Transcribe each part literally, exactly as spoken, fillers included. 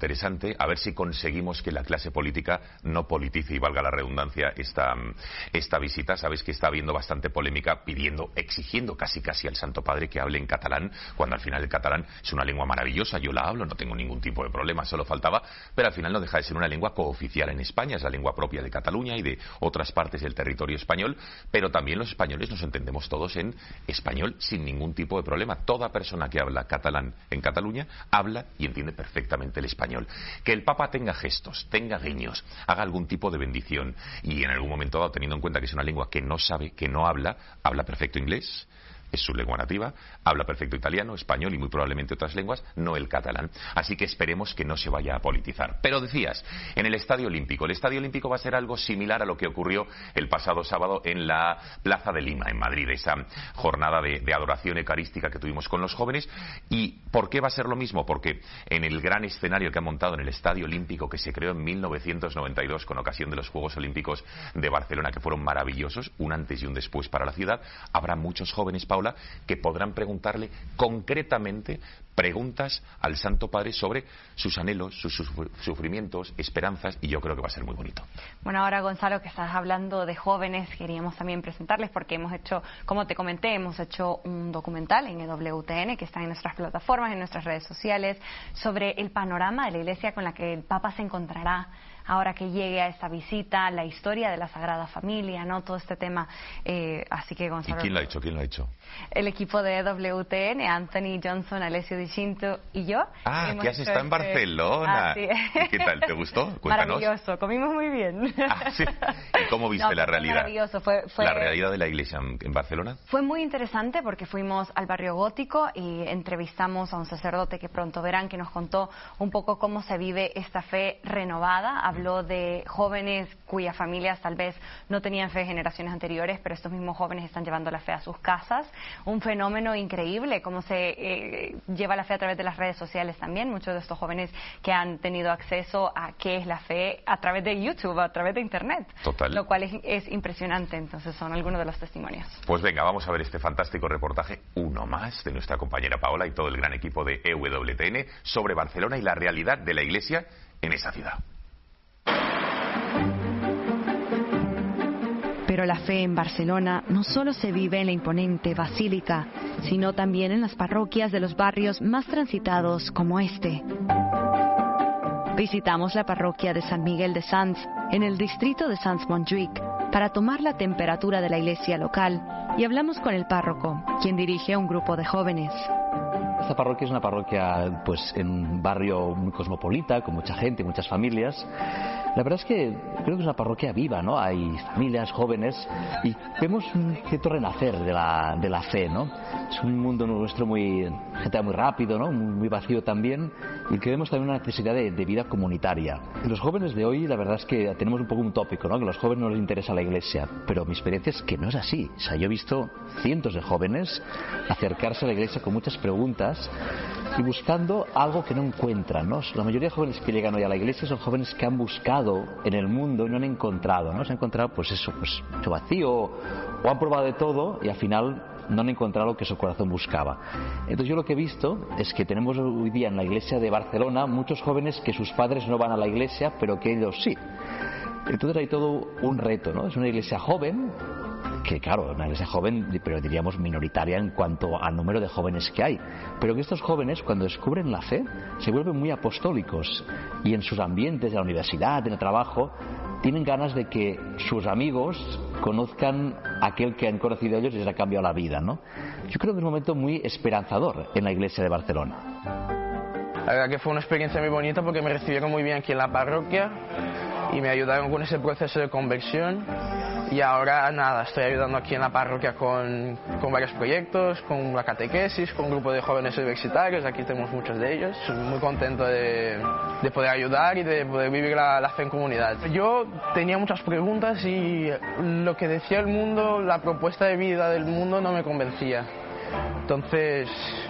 interesante, a ver si conseguimos que la clase política no politice, y valga la redundancia, esta, esta visita. Sabéis que está habiendo bastante polémica pidiendo, exigiendo casi casi al Santo Padre que hable en catalán, cuando al final el catalán es una lengua maravillosa, yo la hablo, no tengo ningún tipo de problema, solo faltaba, pero al final no deja de ser una lengua cooficial en España, es la lengua propia de Cataluña y de otras partes del territorio español, pero también los españoles nos entendemos todos en español sin ningún tipo de problema. Toda persona que habla catalán en Cataluña habla y entiende perfectamente el español. Que el Papa tenga gestos, tenga guiños, haga algún tipo de bendición y en algún momento dado, teniendo en cuenta que es una lengua que no sabe, que no habla, habla perfecto inglés, es su lengua nativa, habla perfecto italiano, español y muy probablemente otras lenguas, no el catalán. Así que esperemos que no se vaya a politizar. Pero decías, en el Estadio Olímpico. El Estadio Olímpico va a ser algo similar a lo que ocurrió el pasado sábado en la Plaza de Lima, en Madrid, esa jornada de, de adoración eucarística que tuvimos con los jóvenes. ¿Y por qué va a ser lo mismo? Porque en el gran escenario que han montado en el Estadio Olímpico, que se creó en mil novecientos noventa y dos con ocasión de los Juegos Olímpicos de Barcelona, que fueron maravillosos, un antes y un después para la ciudad, habrá muchos jóvenes, Paula, que podrán preguntarle concretamente preguntas al Santo Padre sobre sus anhelos, sus sufrimientos, esperanzas, y yo creo que va a ser muy bonito. Bueno, ahora, Gonzalo, que estás hablando de jóvenes, queríamos también presentarles, porque hemos hecho, como te comenté, hemos hecho un documental en E W T N que está en nuestras plataformas, en nuestras redes sociales, sobre el panorama de la Iglesia con la que el Papa se encontrará ahora que llegue a esta visita, la historia de la Sagrada Familia, ¿no? Todo este tema. Eh, así que, Gonzalo... ¿Y quién lo ha hecho? ¿Quién lo ha hecho? El equipo de E W T N, Anthony Johnson, Alessio Di Cinto y yo. Ah, que has estado en Barcelona. Así es. ¿Qué tal? ¿Te gustó? Cuéntanos. Maravilloso, comimos muy bien. Ah, sí. ¿Y cómo viste no, la realidad? Maravilloso. Fue, fue... ¿La realidad de la Iglesia en Barcelona? Fue muy interesante porque fuimos al barrio gótico y entrevistamos a un sacerdote que pronto verán, que nos contó un poco cómo se vive esta fe renovada. Habló de jóvenes cuyas familias tal vez no tenían fe de generaciones anteriores, pero estos mismos jóvenes están llevando la fe a sus casas. Un fenómeno increíble, cómo se eh, lleva la fe a través de las redes sociales también. Muchos de estos jóvenes que han tenido acceso a qué es la fe a través de YouTube, a través de Internet. Total. Lo cual es, es impresionante. Entonces son algunos de los testimonios. Pues venga, vamos a ver este fantástico reportaje, uno más, de nuestra compañera Paola y todo el gran equipo de E W T N sobre Barcelona y la realidad de la Iglesia en esa ciudad. Pero la fe en Barcelona no solo se vive en la imponente basílica, sino también en las parroquias de los barrios más transitados como este. Visitamos la parroquia de San Miguel de Sants, en el distrito de Sants-Montjuïc, para tomar la temperatura de la iglesia local, y hablamos con el párroco, quien dirige a un grupo de jóvenes. Esta parroquia es una parroquia pues en un barrio muy cosmopolita, con mucha gente, muchas familias. La verdad es que creo que es una parroquia viva, ¿no? Hay familias, jóvenes, y vemos un cierto renacer de la, de la fe, ¿no? Es un mundo nuestro muy, gente muy rápido, ¿no? Muy, muy vacío también, y que vemos también una necesidad de, de vida comunitaria. Y los jóvenes de hoy, la verdad es que tenemos un poco un tópico, ¿no? Que a los jóvenes no les interesa la iglesia, pero mi experiencia es que no es así. O sea, yo he visto cientos de jóvenes acercarse a la iglesia con muchas preguntas y buscando algo que no encuentran, ¿no? La mayoría de jóvenes que llegan hoy a la iglesia son jóvenes que han buscado en el mundo y no han encontrado, ¿no? Se han encontrado, pues eso, pues mucho vacío, o han probado de todo y al final no han encontrado lo que su corazón buscaba. Entonces yo lo que he visto es que tenemos hoy día en la iglesia de Barcelona muchos jóvenes que sus padres no van a la iglesia, pero que ellos sí. Entonces hay todo un reto, ¿no? Es una iglesia joven, que claro, una iglesia joven, pero diríamos minoritaria en cuanto al número de jóvenes que hay, pero que estos jóvenes cuando descubren la fe se vuelven muy apostólicos y en sus ambientes, en la universidad, en el trabajo, tienen ganas de que sus amigos conozcan a aquel que han conocido ellos y les ha cambiado la vida, ¿no? Yo creo que es un momento muy esperanzador en la iglesia de Barcelona. La verdad que fue una experiencia muy bonita porque me recibieron muy bien aquí en la parroquia y me ayudaron con ese proceso de conversión. Y ahora nada, estoy ayudando aquí en la parroquia con, con varios proyectos, con la catequesis, con un grupo de jóvenes universitarios, aquí tenemos muchos de ellos. Estoy muy contento de, de poder ayudar y de poder vivir la, la fe en comunidad. Yo tenía muchas preguntas y lo que decía el mundo, la propuesta de vida del mundo no me convencía. Entonces,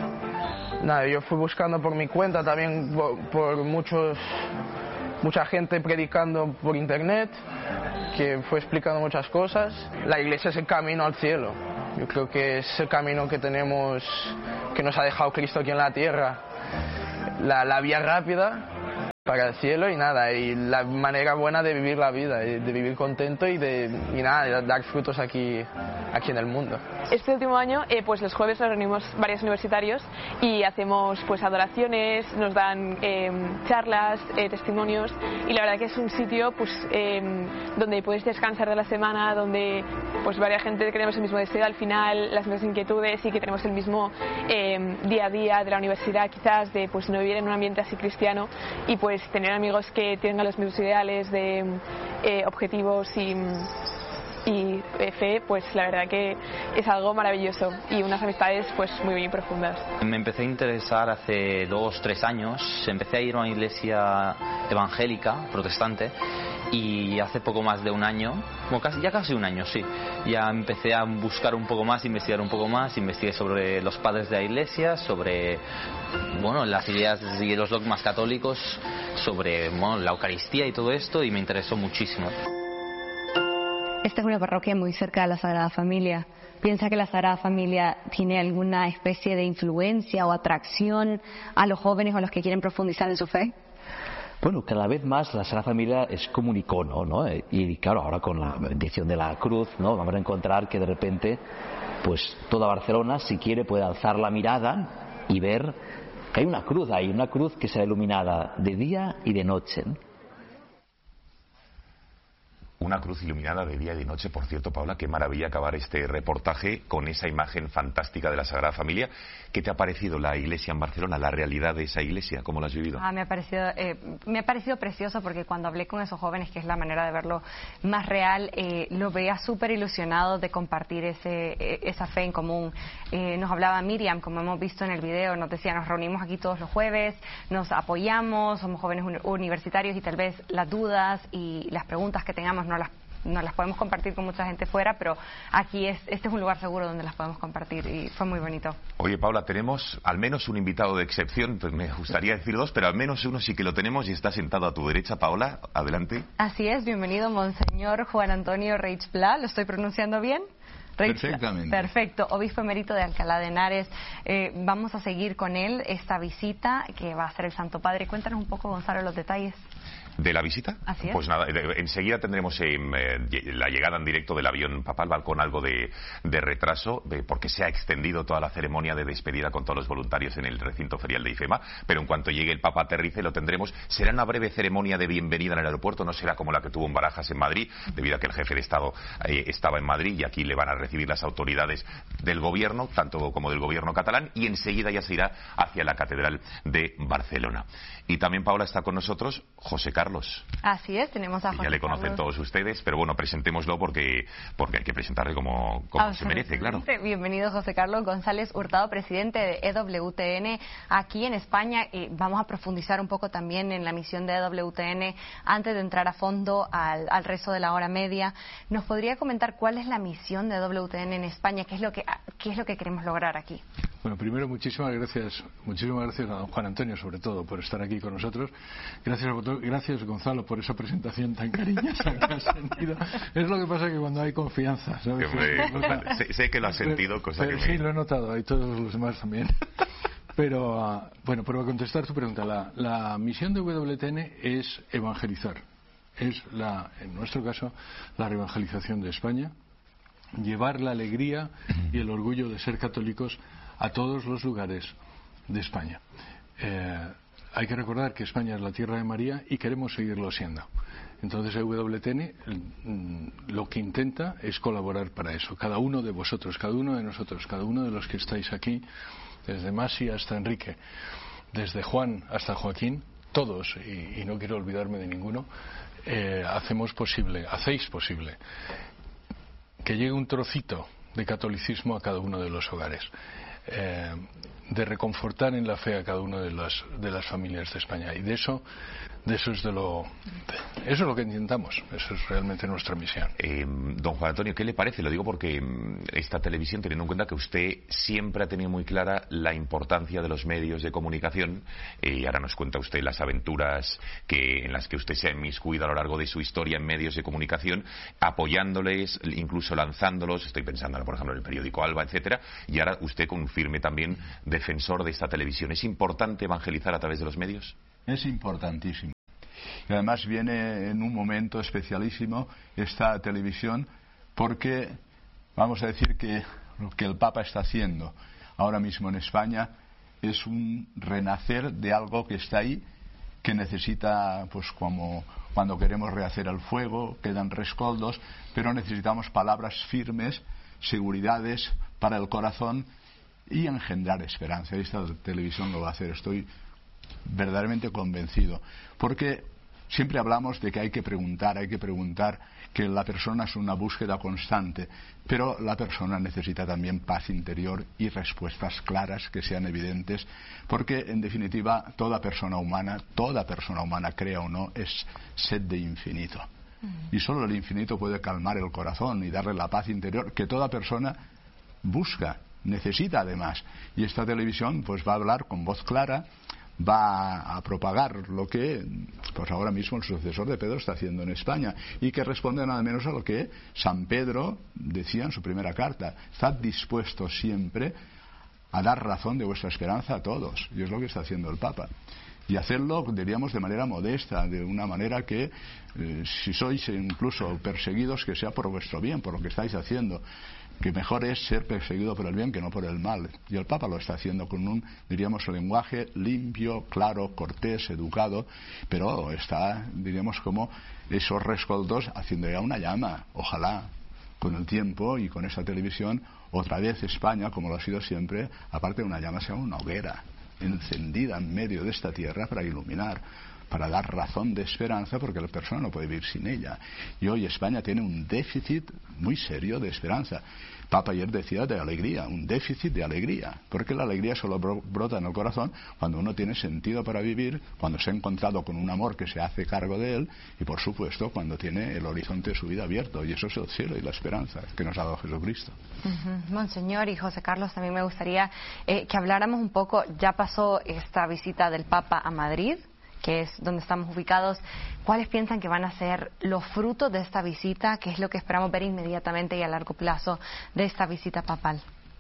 nada, yo fui buscando por mi cuenta, también por, por muchos, mucha gente predicando por internet, que fue explicando muchas cosas. La iglesia es el camino al cielo. Yo creo que es el camino que tenemos, que nos ha dejado Cristo aquí en la tierra. La, la vía rápida para el cielo y nada, y la manera buena de vivir la vida, de vivir contento y de y nada, de dar frutos aquí, aquí en el mundo. Este último año, eh, pues los jueves nos reunimos varios universitarios y hacemos pues adoraciones, nos dan eh, charlas, eh, testimonios, y la verdad que es un sitio pues eh, donde puedes descansar de la semana, donde pues varias gente tenemos el mismo deseo al final, las mismas inquietudes y que tenemos el mismo eh, día a día de la universidad, quizás de pues no vivir en un ambiente así cristiano y pues tener amigos que tengan los mismos ideales de eh, objetivos y, y eh, fe, pues la verdad que es algo maravilloso y unas amistades pues muy bien profundas. Me empecé a interesar hace dos, tres años, empecé a ir a una iglesia evangélica, protestante, y hace poco más de un año, bueno, casi, ya casi un año, sí, ya empecé a buscar un poco más, investigar un poco más, investigué sobre los padres de la iglesia, sobre, bueno, las ideas y los dogmas católicos, sobre, bueno, la Eucaristía y todo esto, y me interesó muchísimo. Esta es una parroquia muy cerca de la Sagrada Familia. ¿Piensa que la Sagrada Familia tiene alguna especie de influencia o atracción a los jóvenes o a los que quieren profundizar en su fe? Bueno, cada vez más la Sagrada Familia es como un icono, ¿no? Y claro, ahora con la bendición de la cruz, ¿no? Vamos a encontrar que de repente, pues toda Barcelona, si quiere, puede alzar la mirada y ver que hay una cruz ahí, una cruz que será iluminada de día y de noche, ¿no? Una cruz iluminada de día y de noche. Por cierto, Paula, qué maravilla acabar este reportaje con esa imagen fantástica de la Sagrada Familia. ¿Qué te ha parecido la iglesia en Barcelona, la realidad de esa iglesia? ¿Cómo la has vivido? Ah, me ha parecido, eh, me ha parecido precioso porque cuando hablé con esos jóvenes, que es la manera de verlo más real, eh, lo veía súper ilusionado de compartir ese, eh, esa fe en común. Eh, nos hablaba Miriam, como hemos visto en el video, nos decía, nos reunimos aquí todos los jueves, nos apoyamos, somos jóvenes un, universitarios y tal vez las dudas y las preguntas que tengamos no las no las podemos compartir con mucha gente fuera, pero aquí es este es un lugar seguro donde las podemos compartir y fue muy bonito. Oye, Paula, tenemos al menos un invitado de excepción, pues me gustaría decir dos, pero al menos uno sí que lo tenemos y está sentado a tu derecha. Paola, adelante. Así es, bienvenido Monseñor Juan Antonio Reig Pla, ¿lo estoy pronunciando bien? Reig, perfectamente. Perfecto, obispo emérito de Alcalá de Henares. Eh, vamos a seguir con él esta visita que va a hacer el Santo Padre. Cuéntanos un poco, Gonzalo, los detalles. ¿De la visita? Así es. Pues nada, enseguida tendremos eh, la llegada en directo del avión papal, va con algo de, de retraso, de, porque se ha extendido toda la ceremonia de despedida con todos los voluntarios en el recinto ferial de IFEMA, pero en cuanto llegue el Papa aterrice lo tendremos. Será una breve ceremonia de bienvenida en el aeropuerto, no será como la que tuvo en Barajas en Madrid, debido a que el jefe de Estado eh, estaba en Madrid y aquí le van a recibir las autoridades del gobierno, tanto como del gobierno catalán, y enseguida ya se irá hacia la Catedral de Barcelona. Y también, Paula, está con nosotros José Carlos. Así es, tenemos a José Ya le conocen Carlos. todos ustedes, pero bueno, presentémoslo porque porque hay que presentarle como, como se merece, claro. Bienvenido, José Carlos González Hurtado, presidente de E W T N aquí en España. Y vamos a profundizar un poco también en la misión de E W T N antes de entrar a fondo al, al resto de la hora media. ¿Nos podría comentar cuál es la misión de E W T N en España? ¿Qué es lo que, qué es lo que queremos lograr aquí? Bueno, primero muchísimas gracias, muchísimas gracias a don Juan Antonio, sobre todo, por estar aquí con nosotros. Gracias, a, gracias Gonzalo, por esa presentación tan cariñosa que has sentido. Es lo que pasa que cuando hay confianza, ¿sabes? Hombre, sé, sé que lo has sentido, cosa pero, que sí, me... lo he notado, y todos los demás también. Pero, uh, bueno, para contestar tu pregunta, la, la misión de E W T N es evangelizar. Es, la, en nuestro caso, la reevangelización de España, llevar la alegría y el orgullo de ser católicos a todos los lugares de España. Eh, hay que recordar que España es la tierra de María y queremos seguirlo siendo. Entonces E W T N lo que intenta es colaborar para eso. Cada uno de vosotros, cada uno de nosotros, cada uno de los que estáis aquí, desde Masi hasta Enrique, desde Juan hasta Joaquín, todos, y, y no quiero olvidarme de ninguno, eh, hacemos posible, hacéis posible que llegue un trocito de catolicismo a cada uno de los hogares. Eh, de reconfortar en la fe a cada una de las de las familias de España, y de eso de eso es de lo de, eso es lo que intentamos, eso es realmente nuestra misión. Eh, don Juan Antonio, ¿qué le parece? Lo digo porque esta televisión, teniendo en cuenta que usted siempre ha tenido muy clara la importancia de los medios de comunicación, eh, y ahora nos cuenta usted las aventuras que en las que usted se ha inmiscuido a lo largo de su historia en medios de comunicación, apoyándoles, incluso lanzándolos, estoy pensando por ejemplo en el periódico Alba, etcétera, y ahora usted con un firme también defensor de esta televisión. ¿Es importante evangelizar a través de los medios? Es importantísimo. Y además viene en un momento especialísimo esta televisión porque vamos a decir que lo que el Papa está haciendo ahora mismo en España es un renacer de algo que está ahí, que necesita, pues como cuando queremos rehacer el fuego, quedan rescoldos, pero necesitamos palabras firmes, seguridades para el corazón y engendrar esperanza. Esta televisión lo va a hacer, estoy verdaderamente convencido, porque siempre hablamos de que hay que preguntar, hay que preguntar, que la persona es una búsqueda constante, pero la persona necesita también paz interior y respuestas claras que sean evidentes, porque en definitiva toda persona humana, toda persona humana, crea o no, es sed de infinito. Y solo el infinito puede calmar el corazón y darle la paz interior que toda persona busca, necesita además. Y esta televisión pues va a hablar con voz clara, va a propagar lo que pues ahora mismo el sucesor de Pedro está haciendo en España y que responde nada menos a lo que San Pedro decía en su primera carta: estad dispuestos siempre a dar razón de vuestra esperanza a todos, y es lo que está haciendo el Papa, y hacerlo, diríamos, de manera modesta, de una manera que eh, si sois incluso perseguidos, que sea por vuestro bien, por lo que estáis haciendo, que mejor es ser perseguido por el bien que no por el mal. Y el Papa lo está haciendo con un, diríamos, lenguaje limpio, claro, cortés, educado, pero está, diríamos, como esos rescoldos haciendo ya una llama. Ojalá, con el tiempo y con esa televisión, otra vez España, como lo ha sido siempre, aparte de una llama, sea una hoguera encendida en medio de esta tierra para iluminar, para dar razón de esperanza, porque la persona no puede vivir sin ella. Y hoy España tiene un déficit muy serio de esperanza. Papa ayer decía de alegría, un déficit de alegría, porque la alegría solo brota en el corazón cuando uno tiene sentido para vivir, cuando se ha encontrado con un amor que se hace cargo de él y, por supuesto, cuando tiene el horizonte de su vida abierto. Y eso es el cielo y la esperanza que nos ha dado Jesucristo. Uh-huh. Monseñor y José Carlos, también me gustaría eh, que habláramos un poco, ya pasó esta visita del Papa a Madrid, que es donde estamos ubicados. ¿Cuáles piensan que van a ser los frutos de esta visita? ¿Qué es lo que esperamos ver inmediatamente y a largo plazo de esta visita papal?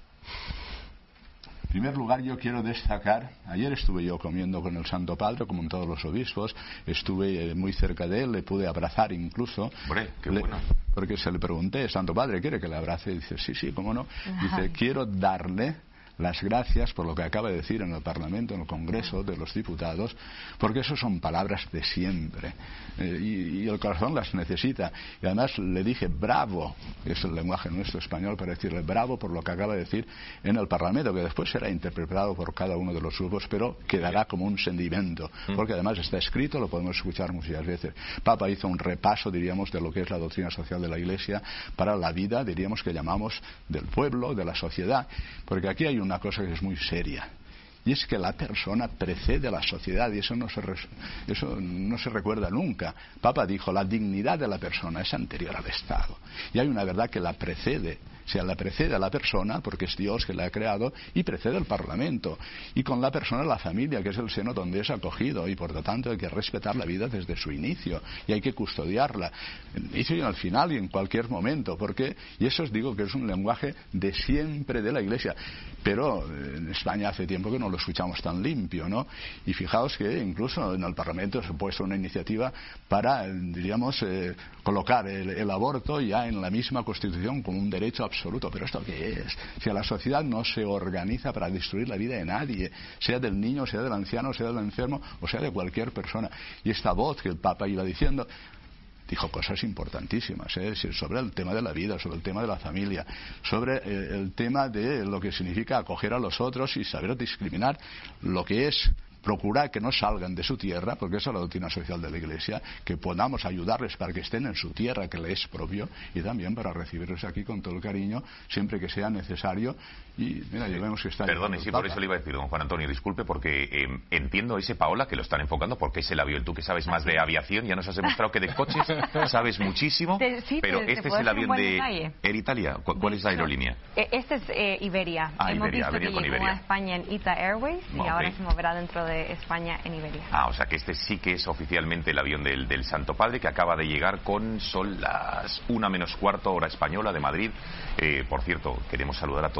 En primer lugar, yo quiero destacar, ayer estuve yo comiendo con el Santo Padre, como en todos los obispos, estuve eh, muy cerca de él, le pude abrazar incluso. Hombre, qué le, bueno. Porque se le pregunté: Santo Padre, ¿quiere que le abrace? Y dice, sí, sí, cómo no. Dice, Ajá. quiero darle las gracias por lo que acaba de decir en el Parlamento, en el Congreso de los Diputados, porque eso son palabras de siempre, eh, y, y el corazón las necesita. Y además le dije bravo, es el lenguaje nuestro español para decirle bravo por lo que acaba de decir en el Parlamento, que después será interpretado por cada uno de los grupos, pero quedará como un sentimiento, porque además está escrito, lo podemos escuchar muchas veces. Papa hizo un repaso, diríamos, de lo que es la doctrina social de la Iglesia para la vida, diríamos, que llamamos del pueblo, de la sociedad, porque aquí hay una cosa que es muy seria, y es que la persona precede a la sociedad, y eso no se res, eso no se recuerda nunca. Papa dijo, la dignidad de la persona es anterior al Estado, y hay una verdad que la precede. O sea, la precede a la persona, porque es Dios que la ha creado, y precede al Parlamento. Y con la persona la familia, que es el seno donde es acogido, y por lo tanto hay que respetar la vida desde su inicio, y hay que custodiarla, en el inicio y al final y en cualquier momento, porque, y eso os digo que es un lenguaje de siempre de la Iglesia, pero en España hace tiempo que no lo escuchamos tan limpio, ¿no? Y fijaos que incluso en el Parlamento se ha puesto una iniciativa para, diríamos, eh, colocar el, el aborto ya en la misma Constitución como un derecho absoluto. ¿Pero esto qué es? Si la sociedad no se organiza para destruir la vida de nadie, sea del niño, sea del anciano, sea del enfermo, o sea de cualquier persona. Y esta voz que el Papa iba diciendo, dijo cosas importantísimas, ¿eh? sobre el tema de la vida, sobre el tema de la familia, sobre eh, el tema de lo que significa acoger a los otros y saber discriminar, lo que es procurar que no salgan de su tierra, porque esa es la doctrina social de la Iglesia, que podamos ayudarles para que estén en su tierra, que les es propio, y también para recibirlos aquí con todo el cariño, siempre que sea necesario. Y mira, ya vemos que está... Perdone, sí, por eso le iba a decir, don Juan Antonio, disculpe, porque eh, entiendo ese Paola que lo están enfocando, porque es el avión, tú que sabes más de aviación, ya nos has demostrado que de coches sabes muchísimo, te, sí, pero te, este te es el avión de detalle. Air Italia. ¿Cuál, cuál es la aerolínea? Este es eh, Iberia. Ah, Hemos Iberia, visto Iberia que con llegó Iberia. a España en Ita Airways y okay. ahora se moverá dentro de España en Iberia. Ah, o sea que este sí que es oficialmente el avión del, del Santo Padre, que acaba de llegar con, son las una menos cuarto hora española de Madrid. Eh, por cierto, queremos saludar a todos los que nos están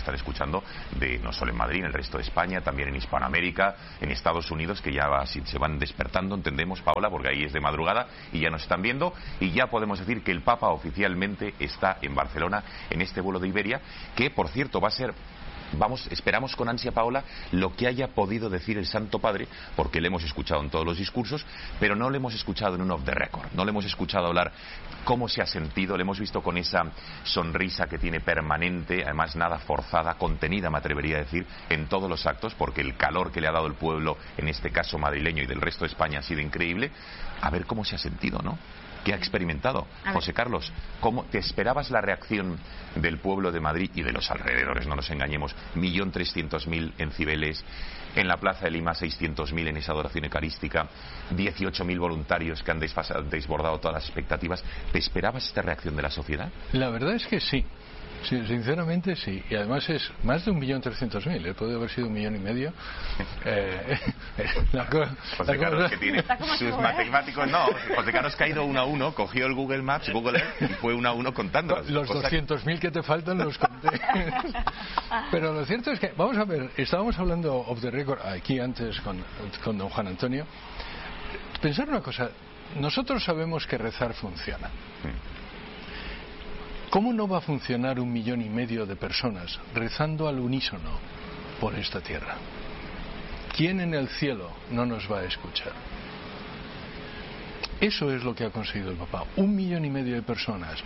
están escuchando, de no solo en Madrid, en el resto de España, también en Hispanoamérica, en Estados Unidos, que ya va, se van despertando, entendemos, Paola, porque ahí es de madrugada y ya nos están viendo, y ya podemos decir que el Papa oficialmente está en Barcelona en este vuelo de Iberia, que por cierto va a ser... Vamos, esperamos con ansia, Paola, lo que haya podido decir el Santo Padre, porque le hemos escuchado en todos los discursos, pero no le hemos escuchado en un off the record, no le hemos escuchado hablar cómo se ha sentido, le hemos visto con esa sonrisa que tiene permanente, además nada forzada, contenida, me atrevería a decir, en todos los actos, porque el calor que le ha dado el pueblo, en este caso madrileño y del resto de España, ha sido increíble. A ver cómo se ha sentido, ¿no? ¿Qué ha experimentado? José Carlos, ¿cómo te esperabas la reacción del pueblo de Madrid y de los alrededores? No nos engañemos, un millón trescientos mil en Cibeles, en la Plaza de Lima seiscientos mil en esa adoración eucarística, dieciocho mil voluntarios que han desbordado todas las expectativas. ¿Te esperabas esta reacción de la sociedad? La verdad es que sí. Sí, sinceramente sí, y además es más de un millón trescientos mil, ¿eh? Puede haber sido un millón y medio. Eh, la co José Carlos, cosa... que tiene sus tú, matemáticos, ¿eh? no, José Carlos que ha ido uno a uno, cogió el Google Maps, Google Earth, y fue uno a uno contando. Los doscientos mil que te faltan los conté. Pero lo cierto es que, vamos a ver, estábamos hablando off the record aquí antes con, con don Juan Antonio. Pensar una cosa, nosotros sabemos que rezar funciona. Hmm. ¿Cómo no va a funcionar un millón y medio de personas rezando al unísono por esta tierra? ¿Quién en el cielo no nos va a escuchar? Eso es lo que ha conseguido el Papa. Un millón y medio de personas.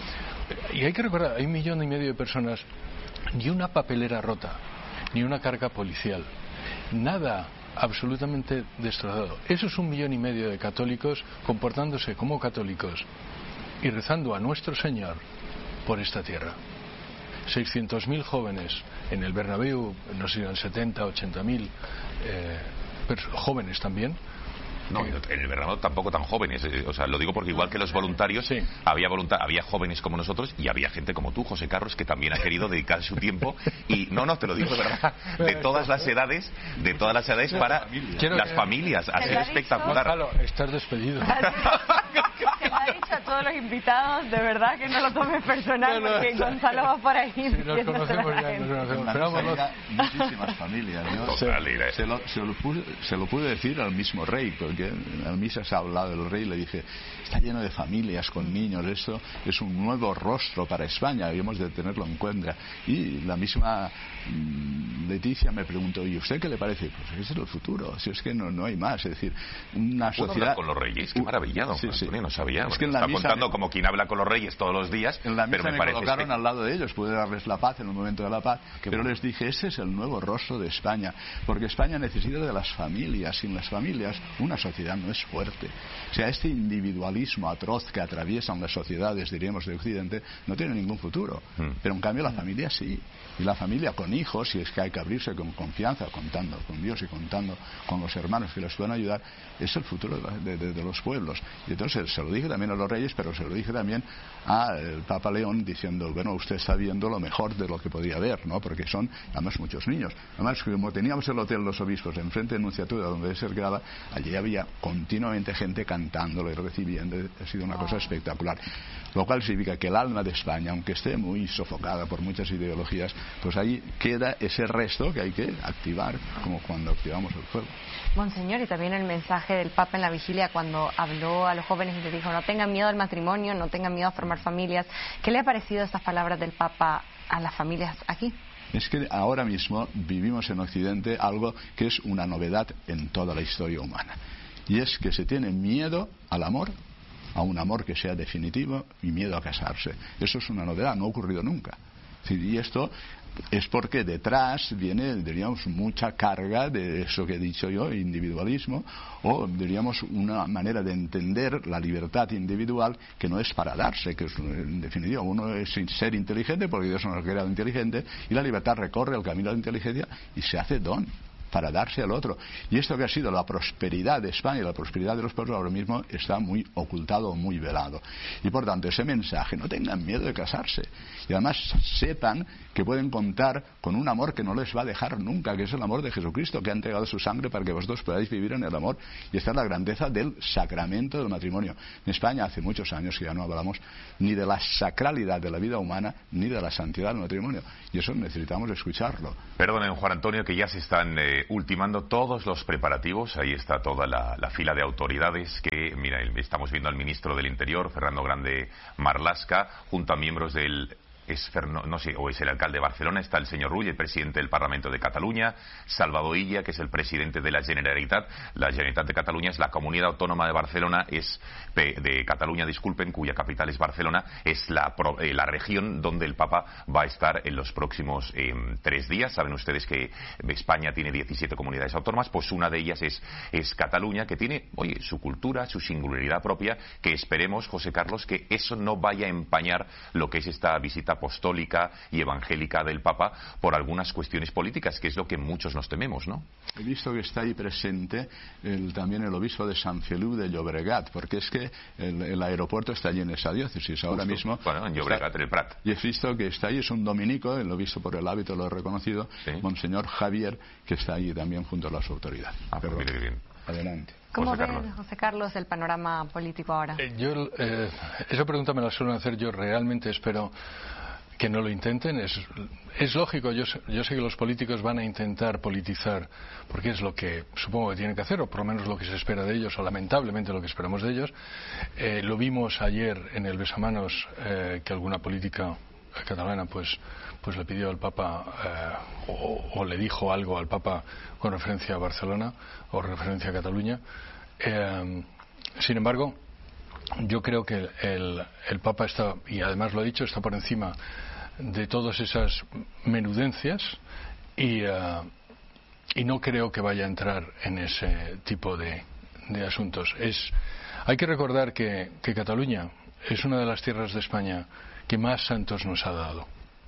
Y hay que recordar, hay un millón y medio de personas, ni una papelera rota, ni una carga policial, nada absolutamente destrozado. Eso es un millón y medio de católicos comportándose como católicos y rezando a nuestro Señor por esta tierra. seiscientos mil jóvenes en el Bernabéu, no sé, eran setenta, ochenta mil eh, jóvenes también. No, en el Bernabéu tampoco tan jóvenes, o sea, lo digo porque igual que los voluntarios, sí. había voluntar había jóvenes como nosotros y había gente como tú, José Carlos, que también ha querido dedicar su tiempo y, no, no, te lo digo de verdad, de todas las edades, de todas las edades para las familias, ha sido espectacular. Gonzalo, estás despedido. Se lo ha dicho a todos los invitados, de verdad que no lo tomes personal, no, no, porque Gonzalo va por ahí. Sí, nos conocemos ya, nos conocemos. Pero vamos, muchísimas familias, ¿no? Se, se, lo, se, lo pude, se lo pude decir al mismo rey, porque en la misa se ha hablado del rey, le dije, está lleno de familias con niños, esto es un nuevo rostro para España y hemos de tenerlo en cuenta. Y la misma mmm, Leticia me preguntó, ¿y usted qué le parece? Pues ese es el futuro, si es que no, no hay más, es decir, una sociedad... con los reyes, qué maravillado, sí, sí. Antonio, no sabía, es que en la está misa contando me... como quien habla con los reyes todos los días, en la misa pero me, me parece colocaron que... al lado de ellos, pude darles la paz en el momento de la paz, qué pero bueno. Les dije, ese es el nuevo rostro de España, porque España necesita de las familias, sin las familias una sociedad no es fuerte. O sea, este individualismo atroz que atraviesan las sociedades, diríamos, de Occidente, no tiene ningún futuro. Mm. Pero en cambio la familia sí. Y la familia con hijos, si es que hay que abrirse con confianza, contando con Dios y contando con los hermanos que les pueden ayudar, es el futuro de, de, de los pueblos. Y entonces se lo dije también a los reyes, pero se lo dije también al Papa León, diciendo, bueno, usted está viendo lo mejor de lo que podía ver, ¿no? Porque son, además, muchos niños. Además, como teníamos el Hotel Los Obispos enfrente de Nunciatura, donde se graba, allí había continuamente gente cantándolo y recibiendo. Ha sido una cosa espectacular. Lo cual significa que el alma de España, aunque esté muy sofocada por muchas ideologías, pues ahí queda ese resto que hay que activar, como cuando activamos el fuego. Monseñor, y también el mensaje del Papa en la vigilia cuando habló a los jóvenes y les dijo, no tengan miedo al matrimonio, no tengan miedo a formar familias. ¿Qué le ha parecido estas palabras del Papa a las familias aquí? Es que ahora mismo vivimos en Occidente algo que es una novedad en toda la historia humana. Y es que se tiene miedo al amor, a un amor que sea definitivo, y miedo a casarse. Eso es una novedad, no ha ocurrido nunca. Y esto es porque detrás viene, diríamos, mucha carga de eso que he dicho yo, individualismo, o diríamos una manera de entender la libertad individual que no es para darse, que es, en definitiva, uno es ser inteligente porque Dios nos ha creado inteligente, y la libertad recorre el camino de la inteligencia y se hace don. para darse al otro. Y esto que ha sido la prosperidad de España y la prosperidad de los pueblos ahora mismo está muy ocultado, muy velado. Y por tanto, ese mensaje, no tengan miedo de casarse. Y además sepan que pueden contar con un amor que no les va a dejar nunca, que es el amor de Jesucristo, que ha entregado su sangre para que vosotros podáis vivir en el amor. Y esta es la grandeza del sacramento del matrimonio. En España hace muchos años que ya no hablamos ni de la sacralidad de la vida humana, ni de la santidad del matrimonio. Y eso necesitamos escucharlo. Perdonen, Juan Antonio, que ya se están eh, ultimando todos los preparativos. Ahí está toda la, la fila de autoridades que, mira, estamos viendo al ministro del Interior, Fernando Grande Marlaska, junto a miembros del... Es, no sé, o es el alcalde de Barcelona, está el señor Rull, el presidente del Parlamento de Cataluña, Salvador Illa, que es el presidente de la Generalitat. La Generalitat de Cataluña es la comunidad autónoma de Barcelona, es de Cataluña, disculpen, cuya capital es Barcelona, es la, eh, la región donde el Papa va a estar en los próximos eh, tres días. Saben ustedes que España tiene diecisiete comunidades autónomas, pues una de ellas es, es Cataluña, que tiene, oye, su cultura, su singularidad propia, que esperemos, José Carlos, que eso no vaya a empañar lo que es esta visita apostólica y evangélica del Papa por algunas cuestiones políticas, que es lo que muchos nos tememos, ¿no? He visto que está ahí presente el, también el obispo de Sant Feliu de Llobregat, porque es que el, el aeropuerto está allí en esa diócesis ahora Justo. mismo. Bueno, en Llobregat, está, en el Prat. Y he visto que está ahí, es un dominico, lo he visto por el hábito, lo he reconocido, ¿sí? Monseñor Javier, que está allí también junto a las autoridades. Ah, pues mire bien. Adelante. ¿Cómo José ve, Carlos. José Carlos, el panorama político ahora? Eh, yo, eh, esa pregunta me la suelen hacer, yo realmente espero que no lo intenten. Es, es lógico, yo, yo sé que los políticos van a intentar politizar, porque es lo que supongo que tienen que hacer, o por lo menos lo que se espera de ellos, o lamentablemente lo que esperamos de ellos. Eh, lo vimos ayer en el besamanos, eh, que alguna política catalana pues pues le pidió al Papa eh, o, o le dijo algo al Papa con referencia a Barcelona o referencia a Cataluña. Eh, sin embargo, yo creo que el, el Papa está, y además lo ha dicho, está por encima de todas esas menudencias y, uh, y no creo que vaya a entrar en ese tipo de, de asuntos. Es, hay que recordar que, que Cataluña es una de las tierras de España que más santos nos ha dado.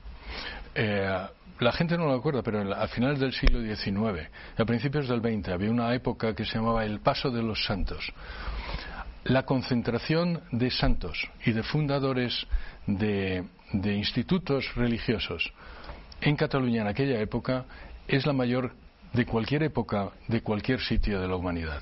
Eh, la gente no lo acuerda, pero a finales del siglo diecinueve, a principios del veinte, había una época que se llamaba el Paso de los Santos. La concentración de santos y de fundadores de, de institutos religiosos en Cataluña en aquella época es la mayor de cualquier época, de cualquier sitio de la humanidad.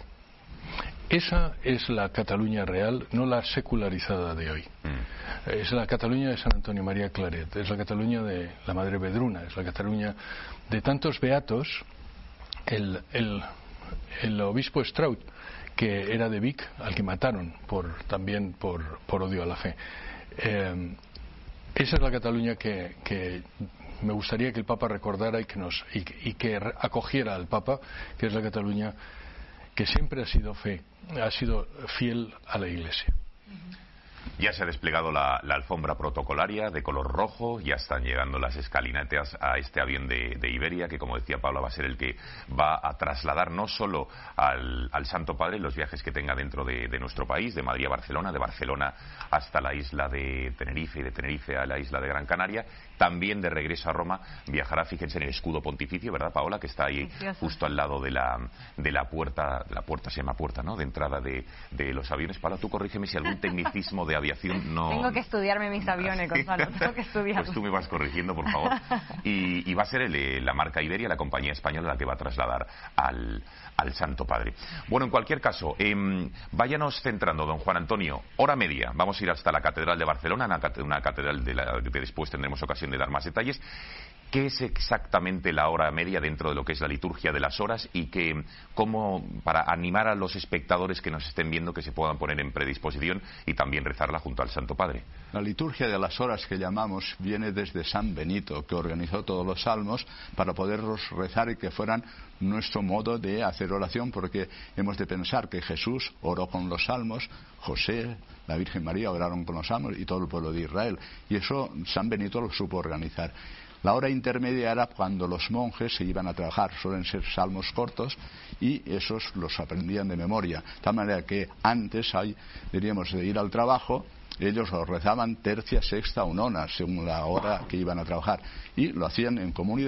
Esa es la Cataluña real, no la secularizada de hoy. Mm. Es la Cataluña de San Antonio María Claret, es la Cataluña de la Madre Vedruna, es la Cataluña de tantos beatos. El, el, el obispo Straut, que era de Vic, al que mataron por, también por, por odio a la fe. Eh, esa es la Cataluña que, que me gustaría que el Papa recordara y que, nos, y, y que acogiera al Papa, que es la Cataluña que siempre ha sido fe, ha sido fiel a la Iglesia. Ya se ha desplegado la, la alfombra protocolaria de color rojo, ya están llegando las escalinatas a este avión de, de Iberia, que como decía Paula va a ser el que va a trasladar no solo al, al Santo Padre los viajes que tenga dentro de, de nuestro país, de Madrid a Barcelona, de Barcelona hasta la isla de Tenerife y de Tenerife a la isla de Gran Canaria, también de regreso a Roma viajará, fíjense en el escudo pontificio, ¿verdad, Paola? Que está ahí Precioso. Justo al lado de la, de la puerta, la puerta se llama puerta, ¿no? De entrada de, de los aviones. Paola, tú corrígeme si algún tecnicismo de aviación no... Tengo que estudiarme mis aviones, Gonzalo, tengo que estudiarlos. Pues tú me vas corrigiendo, por favor. Y, y va a ser el, la marca Iberia, la compañía española, la que va a trasladar al, al Santo Padre. Bueno, en cualquier caso, eh, váyanos centrando, don Juan Antonio, hora media. Vamos a ir hasta la Catedral de Barcelona, una, una catedral de la que después tendremos ocasión de dar más detalles. ¿Qué es exactamente la hora media dentro de lo que es la liturgia de las horas y que, cómo, para animar a los espectadores que nos estén viendo, que se puedan poner en predisposición y también rezarla junto al Santo Padre? La liturgia de las horas que llamamos viene desde San Benito, que organizó todos los salmos para poderlos rezar y que fueran nuestro modo de hacer oración, porque hemos de pensar que Jesús oró con los salmos, José, la Virgen María oraron con los salmos y todo el pueblo de Israel, y eso San Benito lo supo organizar. La hora intermedia era cuando los monjes se iban a trabajar, suelen ser salmos cortos y esos los aprendían de memoria, de tal manera que antes, hay, diríamos, de ir al trabajo, ellos lo rezaban tercia, sexta o nona, según la hora que iban a trabajar, y lo hacían en comunidad,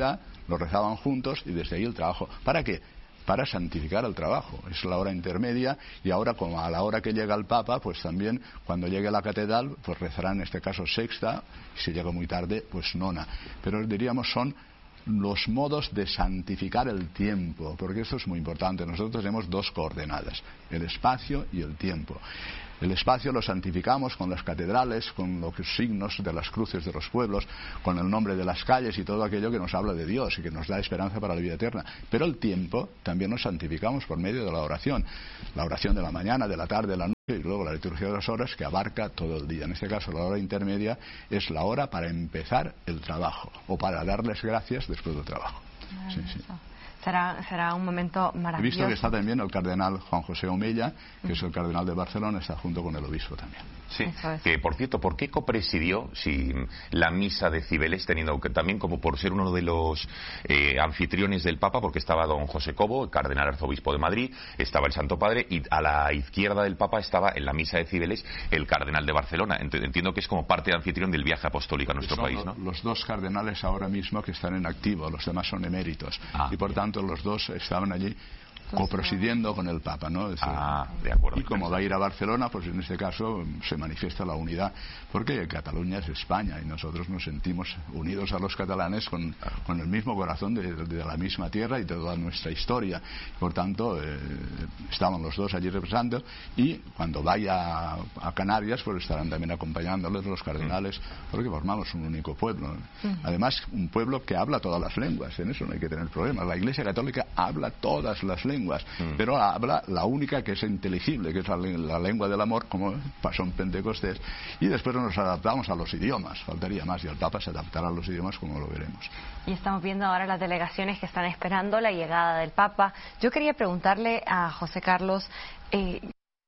lo rezaban juntos y desde ahí el trabajo. ¿Para qué? Para santificar el trabajo. Es la hora intermedia y ahora, como a la hora que llega el Papa, pues también cuando llegue a la catedral, pues rezarán en este caso sexta, y si llega muy tarde, pues nona. Pero diríamos son los modos de santificar el tiempo, porque esto es muy importante. Nosotros tenemos dos coordenadas, el espacio y el tiempo. El espacio lo santificamos con las catedrales, con los signos de las cruces de los pueblos, con el nombre de las calles y todo aquello que nos habla de Dios y que nos da esperanza para la vida eterna. Pero el tiempo también lo santificamos por medio de la oración. La oración de la mañana, de la tarde, de la noche y luego la liturgia de las horas, que abarca todo el día. En este caso, la hora intermedia es la hora para empezar el trabajo o para darles gracias después del trabajo. Sí, sí. Será, será un momento maravilloso. He visto que está también el cardenal Juan José Omella, que es el cardenal de Barcelona, está junto con el obispo también. Sí, que por cierto, ¿por qué copresidió si la misa de Cibeles, teniendo que también como por ser uno de los eh, anfitriones del Papa, porque estaba don José Cobo, el cardenal arzobispo de Madrid, estaba el Santo Padre, y a la izquierda del Papa estaba en la misa de Cibeles el cardenal de Barcelona? Entiendo que es como parte de anfitrión del viaje apostólico a nuestro Son país, ¿no? Los dos cardenales ahora mismo que están en activo, los demás son eméritos, ah, y por bien. tanto los dos estaban allí copresidiendo con el Papa, ¿no? Es decir, ah, de acuerdo. Y como va a ir a Barcelona, pues en este caso se manifiesta la unidad, porque Cataluña es España y nosotros nos sentimos unidos a los catalanes con, con el mismo corazón de, de la misma tierra y de toda nuestra historia. Por tanto, eh, estaban los dos allí representando, y cuando vaya a, a Canarias, pues estarán también acompañándoles los cardenales, porque formamos un único pueblo, ¿no? Uh-huh. Además, un pueblo que habla todas las lenguas, en eso no hay que tener problemas. La Iglesia Católica habla todas las lenguas. Mm. Pero habla la única que es inteligible, que es la, la lengua del amor, como pasó en Pentecostés, y después nos adaptamos a los idiomas, faltaría más, y el Papa se adaptará a los idiomas, como lo veremos. Y estamos viendo ahora las delegaciones que están esperando la llegada del Papa. Yo quería preguntarle a José Carlos... Eh...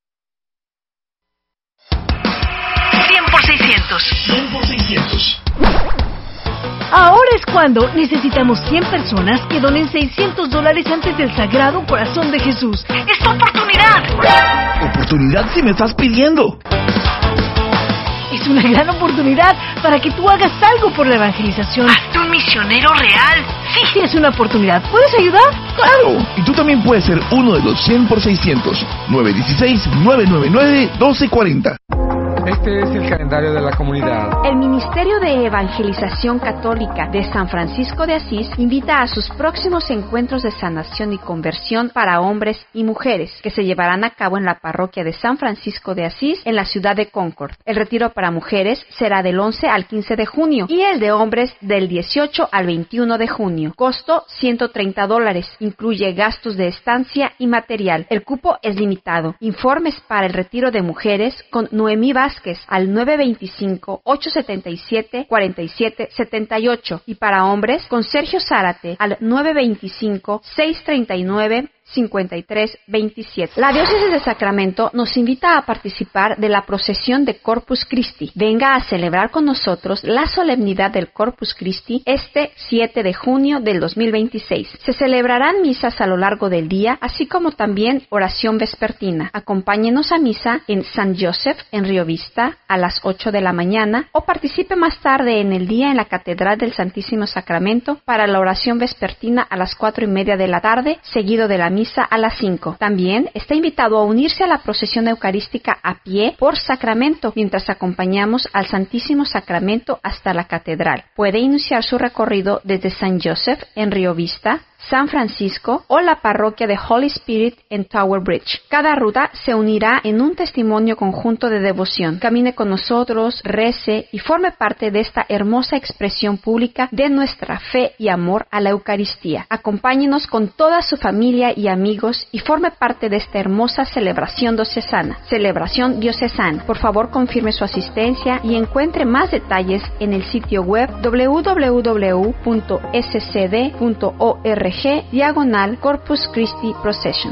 cien por seiscientos. cien por seiscientos. Ahora es cuando necesitamos cien personas que donen seiscientos dólares antes del Sagrado Corazón de Jesús. ¡Es tu oportunidad! ¿Oportunidad si me estás pidiendo? Es una gran oportunidad para que tú hagas algo por la evangelización. ¡Hazte un misionero real! Sí, tienes una oportunidad. ¿Puedes ayudar? ¡Claro! Y tú también puedes ser uno de los cien por seiscientos. nueve uno seis, nueve nueve nueve, uno dos cuatro cero. Este es el calendario de la comunidad. El Ministerio de Evangelización Católica de San Francisco de Asís invita a sus próximos encuentros de sanación y conversión para hombres y mujeres, que se llevarán a cabo en la parroquia de San Francisco de Asís, en la ciudad de Concord. El retiro para mujeres será del once al quince de junio y el de hombres del dieciocho al veintiuno de junio. Costo ciento treinta dólares. Incluye gastos de estancia y material. El cupo es limitado. Informes para el retiro de mujeres con Noemí Vázquez al nueve dos cinco, ocho siete siete, cuatro siete siete ocho, y para hombres con Sergio Zárate al nueve dos cinco, seis tres nueve, cinco tres dos siete. La Diócesis de Sacramento nos invita a participar de la procesión de Corpus Christi. Venga a celebrar con nosotros la solemnidad del Corpus Christi este siete de junio del dos mil veintiséis. Se celebrarán misas a lo largo del día, así como también oración vespertina. Acompáñenos a misa en San Joseph, en Río Vista, a las ocho de la mañana, o participe más tarde en el día en la Catedral del Santísimo Sacramento para la oración vespertina a las cuatro y media de la tarde, seguido de la misa a las cinco. También está invitado a unirse a la procesión eucarística a pie por Sacramento, mientras acompañamos al Santísimo Sacramento hasta la Catedral. Puede iniciar su recorrido desde San Joseph, en Río Vista, San Francisco o la parroquia de Holy Spirit en Tower Bridge. Cada ruta se unirá en un testimonio conjunto de devoción. Camine con nosotros, rece y forme parte de esta hermosa expresión pública de nuestra fe y amor a la Eucaristía. Acompáñenos con toda su familia y amigos y forme parte de esta hermosa celebración diocesana. Celebración diocesana. Por favor, confirme su asistencia y encuentre más detalles en el sitio web doble u doble u doble u punto s c d punto org diagonal Corpus Christi Procession.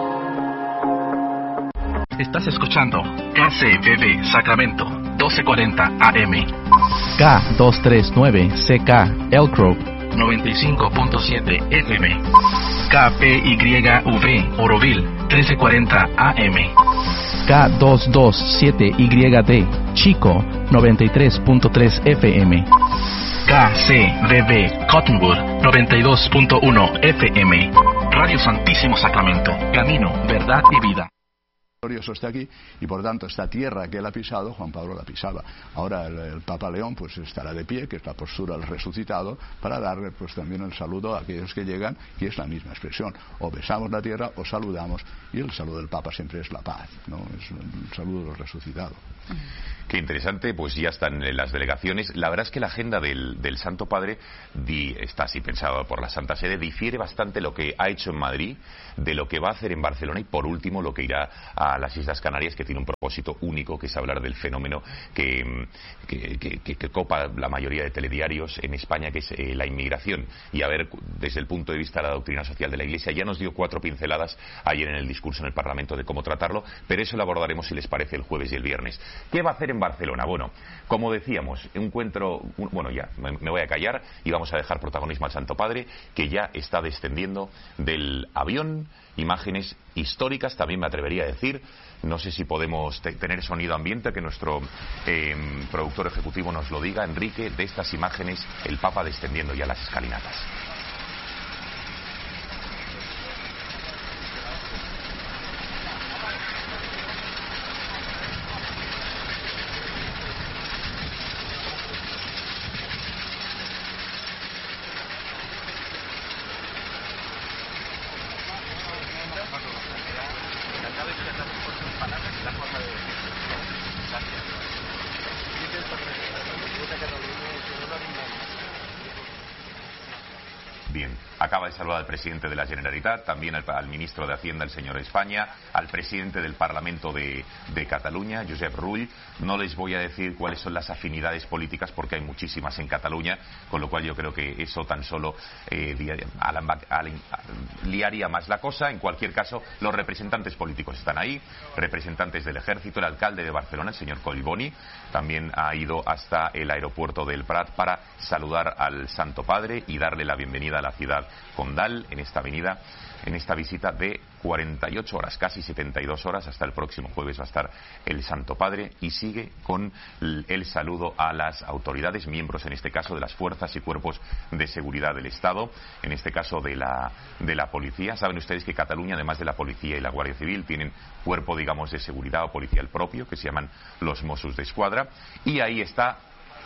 Estás escuchando K C B B Sacramento doce cuarenta A M, K doscientos treinta y nueve C K Elk Grove noventa y cinco punto siete F M, K P Y V Oroville trece cuarenta A M, K doscientos veintisiete Y D Chico noventa y tres punto tres F M, K K C B B Cottonwood noventa y dos punto uno F M. Radio Santísimo Sacramento. Camino, verdad y vida. Glorioso está aquí y por tanto esta tierra que él ha pisado, Juan Pablo la pisaba. Ahora el, el Papa León pues estará de pie, que es la postura del resucitado, para darle pues también el saludo a aquellos que llegan, y es la misma expresión: o besamos la tierra o saludamos, y el saludo del Papa siempre es la paz, ¿no? Es un saludo del resucitado. Qué interesante, pues ya están en las delegaciones. La verdad es que la agenda del, del Santo Padre di, está así pensada por la Santa Sede, difiere bastante lo que ha hecho en Madrid de lo que va a hacer en Barcelona, y por último lo que irá a las Islas Canarias, que tiene un propósito único, que es hablar del fenómeno que, que, que, que, que copa la mayoría de telediarios en España, que es eh, la inmigración, y a ver desde el punto de vista de la doctrina social de la Iglesia. Ya nos dio cuatro pinceladas ayer en el discurso en el Parlamento de cómo tratarlo, pero eso lo abordaremos, si les parece, el jueves y el viernes. ¿Qué va a hacer en Barcelona? Bueno, como decíamos, encuentro, un, bueno ya, me, me voy a callar y vamos a dejar protagonismo al Santo Padre, que ya está descendiendo del avión. Imágenes históricas, también me atrevería a decir. No sé si podemos te tener sonido ambiente, que nuestro eh, productor ejecutivo nos lo diga, Enrique, de estas imágenes, el Papa descendiendo ya las escalinatas. Bien, acaba de saludar al presidente de la Generalitat, también al, al ministro de Hacienda, el señor España, al presidente del Parlamento de, de Cataluña, Josep Rull. No les voy a decir cuáles son las afinidades políticas, porque hay muchísimas en Cataluña, con lo cual yo creo que eso tan solo eh, liaría más la cosa. En cualquier caso, los representantes políticos están ahí, representantes del Ejército, el alcalde de Barcelona, el señor Collboni, también ha ido hasta el aeropuerto del Prat para saludar al Santo Padre y darle la bienvenida a la ciudad condal en esta avenida, en esta visita de cuarenta y ocho horas, casi setenta y dos horas. Hasta el próximo jueves va a estar el Santo Padre, y sigue con el saludo a las autoridades, miembros en este caso de las fuerzas y cuerpos de seguridad del Estado, en este caso de la, de la policía. Saben ustedes que Cataluña, además de la policía y la Guardia Civil, tienen cuerpo, digamos, de seguridad o policial propio, que se llaman los Mossos d'Esquadra, y ahí está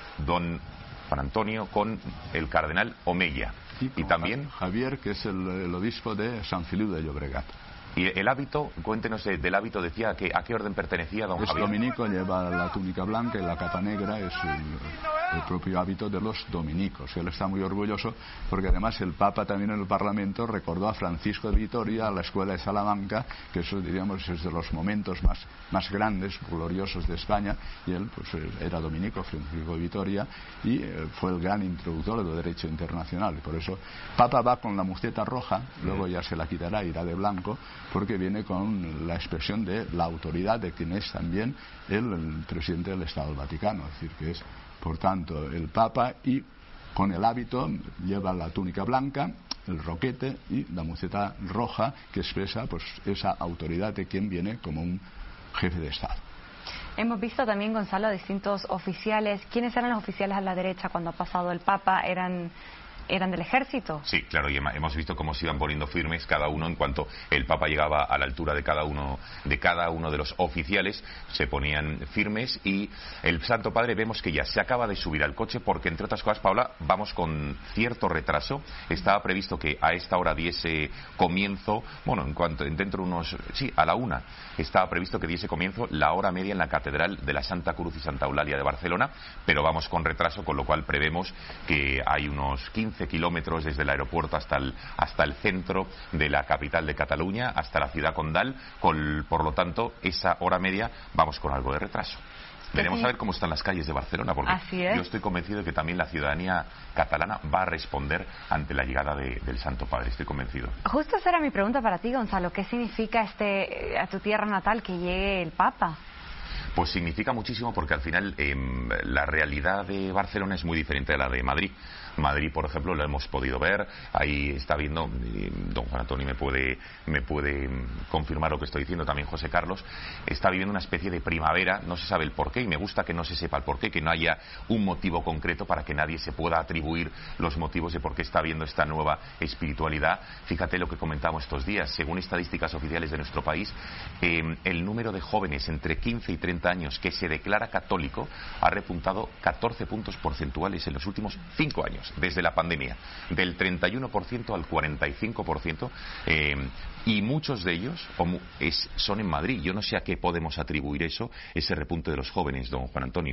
don Juan Antonio con el cardenal Omeya. Y, y también Javier, que es el, el obispo de San Feliu de Llobregat. Y el hábito, cuéntenos del hábito, decía que a qué orden pertenecía don es Javier. Dominico, lleva la túnica blanca y la capa negra, es el, el propio hábito de los dominicos. Él está muy orgulloso porque además el Papa también en el Parlamento recordó a Francisco de Vitoria, a la escuela de Salamanca, que eso, diríamos, es de los momentos más, más grandes, gloriosos de España, y él pues era dominico, Francisco de Vitoria, y eh, fue el gran introductor del derecho internacional. Y por eso Papa va con la muceta roja, luego ya se la quitará, irá de blanco, porque viene con la expresión de la autoridad de quien es también el, el presidente del Estado del Vaticano, es decir, que es, por tanto, el Papa, y con el hábito lleva la túnica blanca, el roquete y la muceta roja, que expresa pues esa autoridad de quien viene como un jefe de Estado. Hemos visto también, Gonzalo, distintos oficiales. ¿Quiénes eran los oficiales a la derecha cuando ha pasado el Papa? ¿Eran eran del ejército? Sí, claro, y hemos visto cómo se iban poniendo firmes cada uno en cuanto el Papa llegaba a la altura de cada uno de cada uno de los oficiales, se ponían firmes, y el Santo Padre vemos que ya se acaba de subir al coche, porque entre otras cosas, Paula, vamos con cierto retraso. Estaba previsto que a esta hora diese comienzo, bueno, en cuanto dentro de unos, sí, a la una estaba previsto que diese comienzo la hora media en la Catedral de la Santa Cruz y Santa Eulalia de Barcelona, pero vamos con retraso, con lo cual prevemos que hay unos quince kilómetros desde el aeropuerto hasta el, hasta el centro de la capital de Cataluña, hasta la ciudad condal, con, por lo tanto, esa hora media vamos con algo de retraso. Veremos a ver cómo están las calles de Barcelona, porque yo estoy convencido de que también la ciudadanía catalana va a responder ante la llegada de, del Santo Padre, estoy convencido. Justo esa era mi pregunta para ti, Gonzalo. ¿Qué significa este a tu tierra natal que llegue el Papa? Pues significa muchísimo porque al final eh, la realidad de Barcelona es muy diferente a la de Madrid. Madrid, por ejemplo, lo hemos podido ver, ahí está viendo, don Juan Antonio me puede, me puede confirmar lo que estoy diciendo, también José Carlos, está viviendo una especie de primavera, no se sabe el porqué, y me gusta que no se sepa el porqué, que no haya un motivo concreto para que nadie se pueda atribuir los motivos de por qué está habiendo esta nueva espiritualidad. Fíjate lo que comentamos estos días, según estadísticas oficiales de nuestro país, eh, el número de jóvenes entre quince y treinta años que se declara católico ha repuntado catorce puntos porcentuales en los últimos cinco años. Desde la pandemia, del treinta y uno por ciento al cuarenta y cinco por ciento, eh, y muchos de ellos es, son en Madrid. Yo no sé a qué podemos atribuir eso, ese repunte de los jóvenes, don Juan Antonio.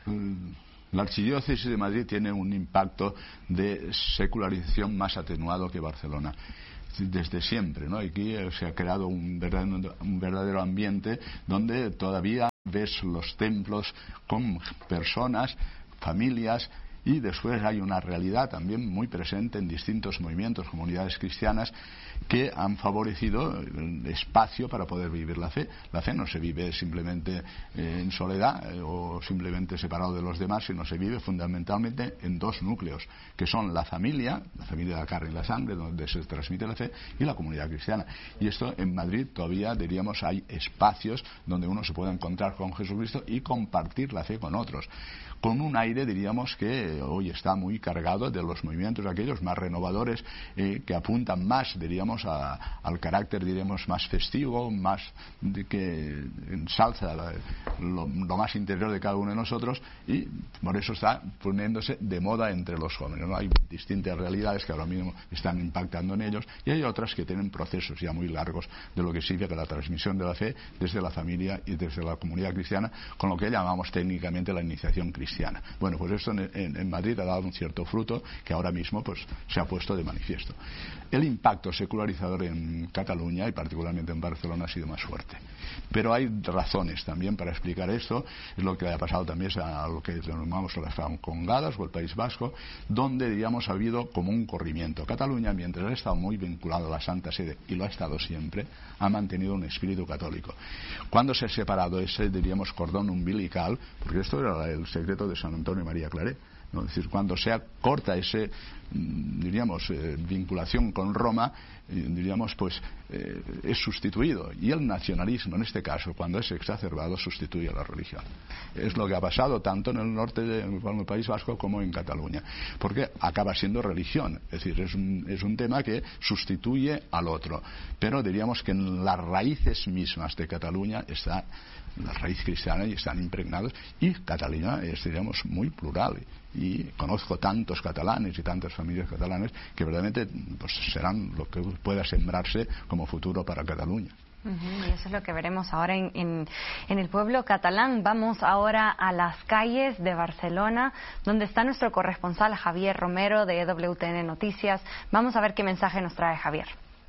La Archidiócesis de Madrid tiene un impacto de secularización más atenuado que Barcelona. Desde siempre, ¿no? Aquí se ha creado un verdadero, un verdadero ambiente donde todavía ves los templos con personas, familias. Y después hay una realidad también muy presente en distintos movimientos, comunidades cristianas, que han favorecido el espacio para poder vivir la fe. La fe no se vive simplemente eh, en soledad eh, o simplemente separado de los demás, sino se vive fundamentalmente en dos núcleos, que son la familia, la familia de la carne y la sangre, donde se transmite la fe, y la comunidad cristiana. Y esto en Madrid todavía, diríamos, hay espacios donde uno se puede encontrar con Jesucristo y compartir la fe con otros, con un aire, diríamos, que hoy está muy cargado de los movimientos aquellos más renovadores, eh, que apuntan más, diríamos, a, al carácter, diríamos, más festivo, más de que ensalza la, lo, lo más interior de cada uno de nosotros, y por eso está poniéndose de moda entre los jóvenes, ¿no? Hay distintas realidades que ahora mismo están impactando en ellos, y hay otras que tienen procesos ya muy largos de lo que significa la transmisión de la fe desde la familia y desde la comunidad cristiana, con lo que llamamos técnicamente la iniciación cristiana. Bueno, pues esto en, en, en Madrid ha dado un cierto fruto que ahora mismo pues se ha puesto de manifiesto. El impacto secularizador en Cataluña y particularmente en Barcelona ha sido más fuerte. Pero hay razones también para explicar esto. Es lo que ha pasado también a lo que llamamos las francongadas o el País Vasco, donde, digamos, ha habido como un corrimiento. Cataluña, mientras ha estado muy vinculado a la Santa Sede, y lo ha estado siempre, ha mantenido un espíritu católico. Cuando se ha separado ese, diríamos, cordón umbilical, porque esto era el secreto de San Antonio y María Claret, ¿no? Es decir, cuando se corta ese, diríamos, eh, vinculación con Roma, eh, diríamos, pues eh, es sustituido. Y el nacionalismo, en este caso, cuando es exacerbado, sustituye a la religión. Es lo que ha pasado tanto en el norte del de, País Vasco como en Cataluña. Porque acaba siendo religión. Es decir, es un, es un tema que sustituye al otro. Pero diríamos que en las raíces mismas de Cataluña está la raíz cristiana y están impregnados. Y Cataluña es, diríamos, muy plural. Y conozco tantos catalanes y tantas familias catalanas que verdaderamente pues, serán lo que pueda sembrarse como futuro para Cataluña. Uh-huh, y eso es lo que veremos ahora en, en, en el pueblo catalán. Vamos ahora a las calles de Barcelona, donde está nuestro corresponsal Javier Romero de W T N Noticias. Vamos a ver qué mensaje nos trae Javier.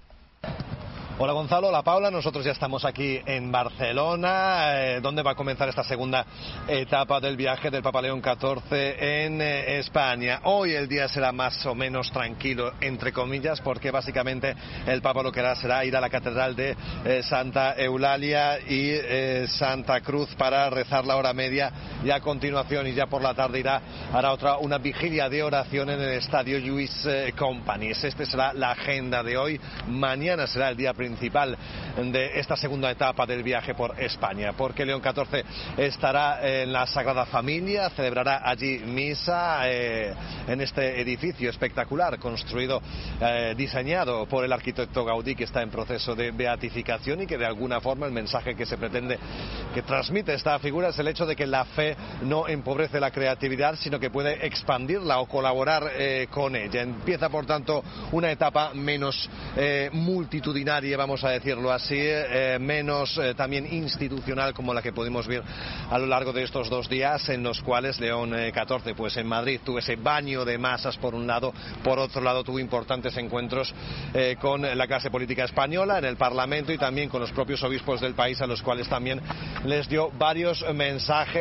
Hola Gonzalo, hola Paula, nosotros ya estamos aquí en Barcelona, eh, donde va a comenzar esta segunda etapa del viaje del Papa León catorce en eh, España. Hoy el día será más o menos tranquilo, entre comillas, porque básicamente el Papa lo que hará será ir a la Catedral de eh, Santa Eulalia y eh, Santa Cruz para rezar la hora media, y a continuación y ya por la tarde irá, hará otra, una vigilia de oración en el Estadio Lluís eh, Companys. Esta será la agenda de hoy. Mañana será el día principal de esta segunda etapa del viaje por España, porque León catorce estará en la Sagrada Familia, celebrará allí misa eh, en este edificio espectacular construido, eh, diseñado por el arquitecto Gaudí, que está en proceso de beatificación, y que de alguna forma el mensaje que se pretende que transmite esta figura es el hecho de que la fe no empobrece la creatividad, sino que puede expandirla o colaborar eh, con ella. Empieza por tanto una etapa menos eh, multitudinaria, vamos a decirlo así, eh, menos eh, también institucional, como la que pudimos ver a lo largo de estos dos días, en los cuales León catorce, pues en Madrid tuvo ese baño de masas por un lado, por otro lado tuvo importantes encuentros eh, con la clase política española en el Parlamento y también con los propios obispos del país, a los cuales también les dio varios mensajes sobre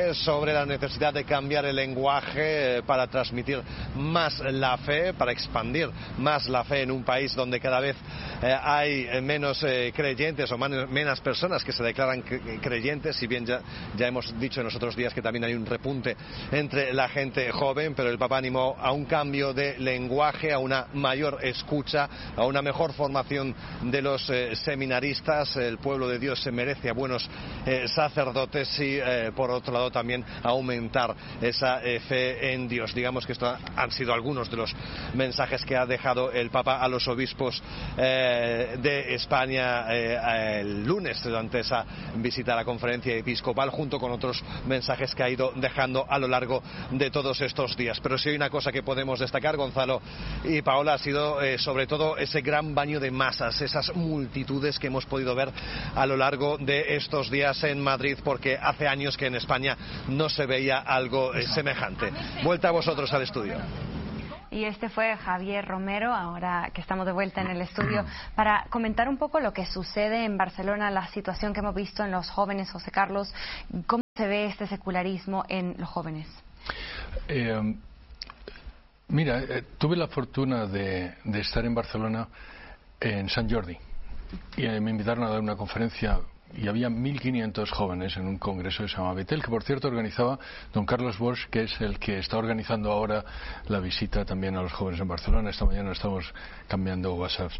sobre la necesidad de cambiar el lenguaje eh, para transmitir más la fe, para expandir más la fe en un país donde cada vez eh, hay menos eh, creyentes o man, menos personas que se declaran creyentes, si bien ya, ya hemos dicho en los otros días que también hay un repunte entre la gente joven, pero el Papa animó a un cambio de lenguaje, a una mayor escucha, a una mejor formación de los eh, seminaristas. El pueblo de Dios se merece a buenos eh, sacerdotes y eh, por otro lado también aumentar esa eh, fe en Dios. Digamos que estos han sido algunos de los mensajes que ha dejado el Papa a los obispos eh, de España eh, el lunes durante esa visita a la conferencia episcopal, junto con otros mensajes que ha ido dejando a lo largo de todos estos días. Pero si hay una cosa que podemos destacar, Gonzalo y Paola, ha sido eh, sobre todo ese gran baño de masas, esas multitudes que hemos podido ver a lo largo de estos días en Madrid, porque hace años que en España no se veía algo eh, semejante. Vuelta a vosotros al estudio. Y este fue Javier Romero, ahora que estamos de vuelta en el estudio, para comentar un poco lo que sucede en Barcelona, la situación que hemos visto en los jóvenes. José Carlos, ¿cómo se ve este secularismo en los jóvenes? Eh, mira, eh, tuve la fortuna de, de estar en Barcelona en Sant Jordi y eh, me invitaron a dar una conferencia y había mil quinientos jóvenes en un congreso que se llama Betel, que por cierto organizaba don Carlos Bosch, que es el que está organizando ahora la visita también a los jóvenes en Barcelona. Esta mañana estamos cambiando WhatsApps.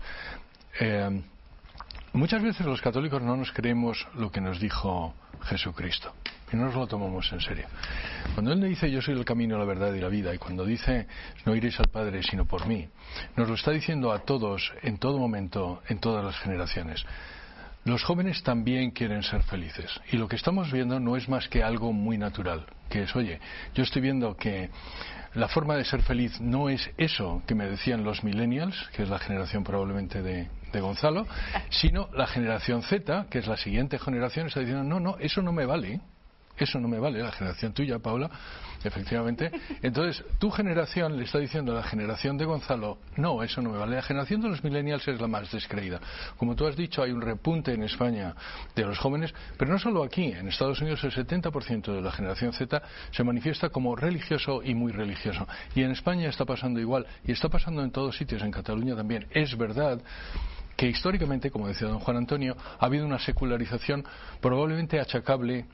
Eh, muchas veces los católicos no nos creemos lo que nos dijo Jesucristo y no nos lo tomamos en serio. Cuando Él le dice yo soy el camino, la verdad y la vida, y cuando dice no iréis al Padre sino por mí, nos lo está diciendo a todos, en todo momento, en todas las generaciones. Los jóvenes también quieren ser felices y lo que estamos viendo no es más que algo muy natural, que es, oye, yo estoy viendo que la forma de ser feliz no es eso que me decían los millennials, que es la generación probablemente de, de Gonzalo, sino la generación Z, que es la siguiente generación, está diciendo, no, no, eso no me vale. Eso no me vale, la generación tuya, Paula, efectivamente. Entonces, tu generación le está diciendo a la generación de Gonzalo, no, eso no me vale. La generación de los millennials es la más descreída. Como tú has dicho, hay un repunte en España de los jóvenes, pero no solo aquí. En Estados Unidos el setenta por ciento de la generación Z se manifiesta como religioso y muy religioso. Y en España está pasando igual, y está pasando en todos sitios, en Cataluña también. Es verdad que históricamente, como decía don Juan Antonio, ha habido una secularización probablemente achacable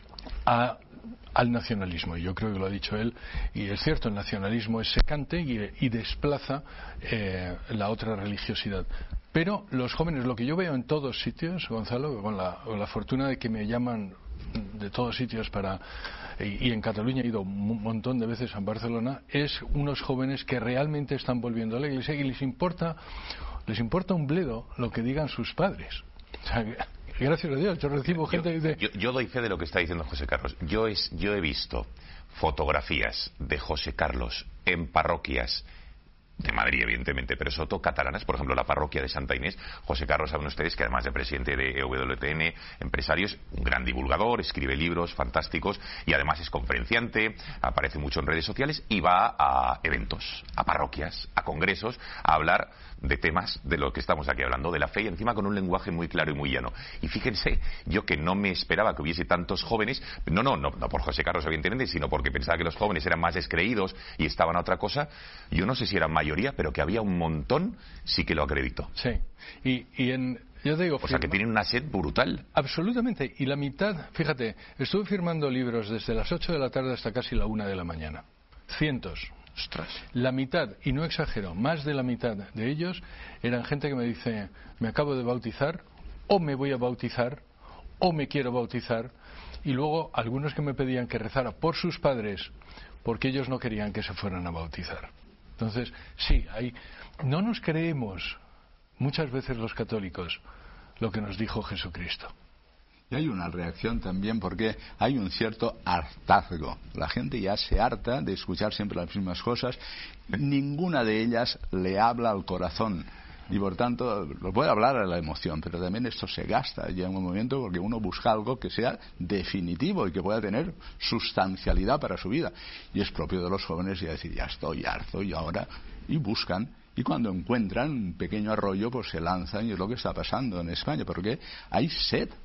A, al nacionalismo, y yo creo que lo ha dicho él, y es cierto, el nacionalismo es secante y, y desplaza eh, la otra religiosidad. Pero los jóvenes, lo que yo veo en todos sitios, Gonzalo, con la, con la fortuna de que me llaman de todos sitios para y, y en Cataluña he ido un montón de veces a Barcelona, es unos jóvenes que realmente están volviendo a la iglesia y les importa les importa un bledo lo que digan sus padres. O sea, gracias a Dios, yo recibo gente yo, que dice... Yo, yo doy fe de lo que está diciendo José Carlos. Yo, es, yo he visto fotografías de José Carlos en parroquias de Madrid, evidentemente, pero sobre todo catalanas, por ejemplo, la parroquia de Santa Inés. José Carlos, saben ustedes que además de presidente de E W T N, empresarios, un gran divulgador, escribe libros fantásticos y además es conferenciante, aparece mucho en redes sociales y va a eventos, a parroquias, a congresos, a hablar de temas de lo que estamos aquí hablando, de la fe, y encima con un lenguaje muy claro y muy llano. Y fíjense, yo que no me esperaba que hubiese tantos jóvenes, no, no, no, no por José Carlos evidentemente, sino porque pensaba que los jóvenes eran más descreídos y estaban a otra cosa. Yo no sé si eran mayoría, pero que había un montón, sí que lo acredito. Sí, y, y en... Yo te digo, o firma. Sea que tienen una sed brutal. Absolutamente, y la mitad, fíjate, estuve firmando libros desde las ocho de la tarde hasta casi la una de la mañana. Cientos. Ostras. La mitad, y no exagero, más de la mitad de ellos eran gente que me dice, me acabo de bautizar, o me voy a bautizar, o me quiero bautizar, y luego algunos que me pedían que rezara por sus padres, porque ellos no querían que se fueran a bautizar. Entonces, sí, hay, no nos creemos muchas veces los católicos lo que nos dijo Jesucristo. Y hay una reacción también porque hay un cierto hartazgo. La gente ya se harta de escuchar siempre las mismas cosas. Ninguna de ellas le habla al corazón. Y por tanto, lo puede hablar a la emoción, pero también esto se gasta. Llega un momento porque uno busca algo que sea definitivo y que pueda tener sustancialidad para su vida. Y es propio de los jóvenes ya decir, ya estoy harto y ahora... Y buscan. Y cuando encuentran un pequeño arroyo, pues se lanzan, y es lo que está pasando en España, porque hay sed.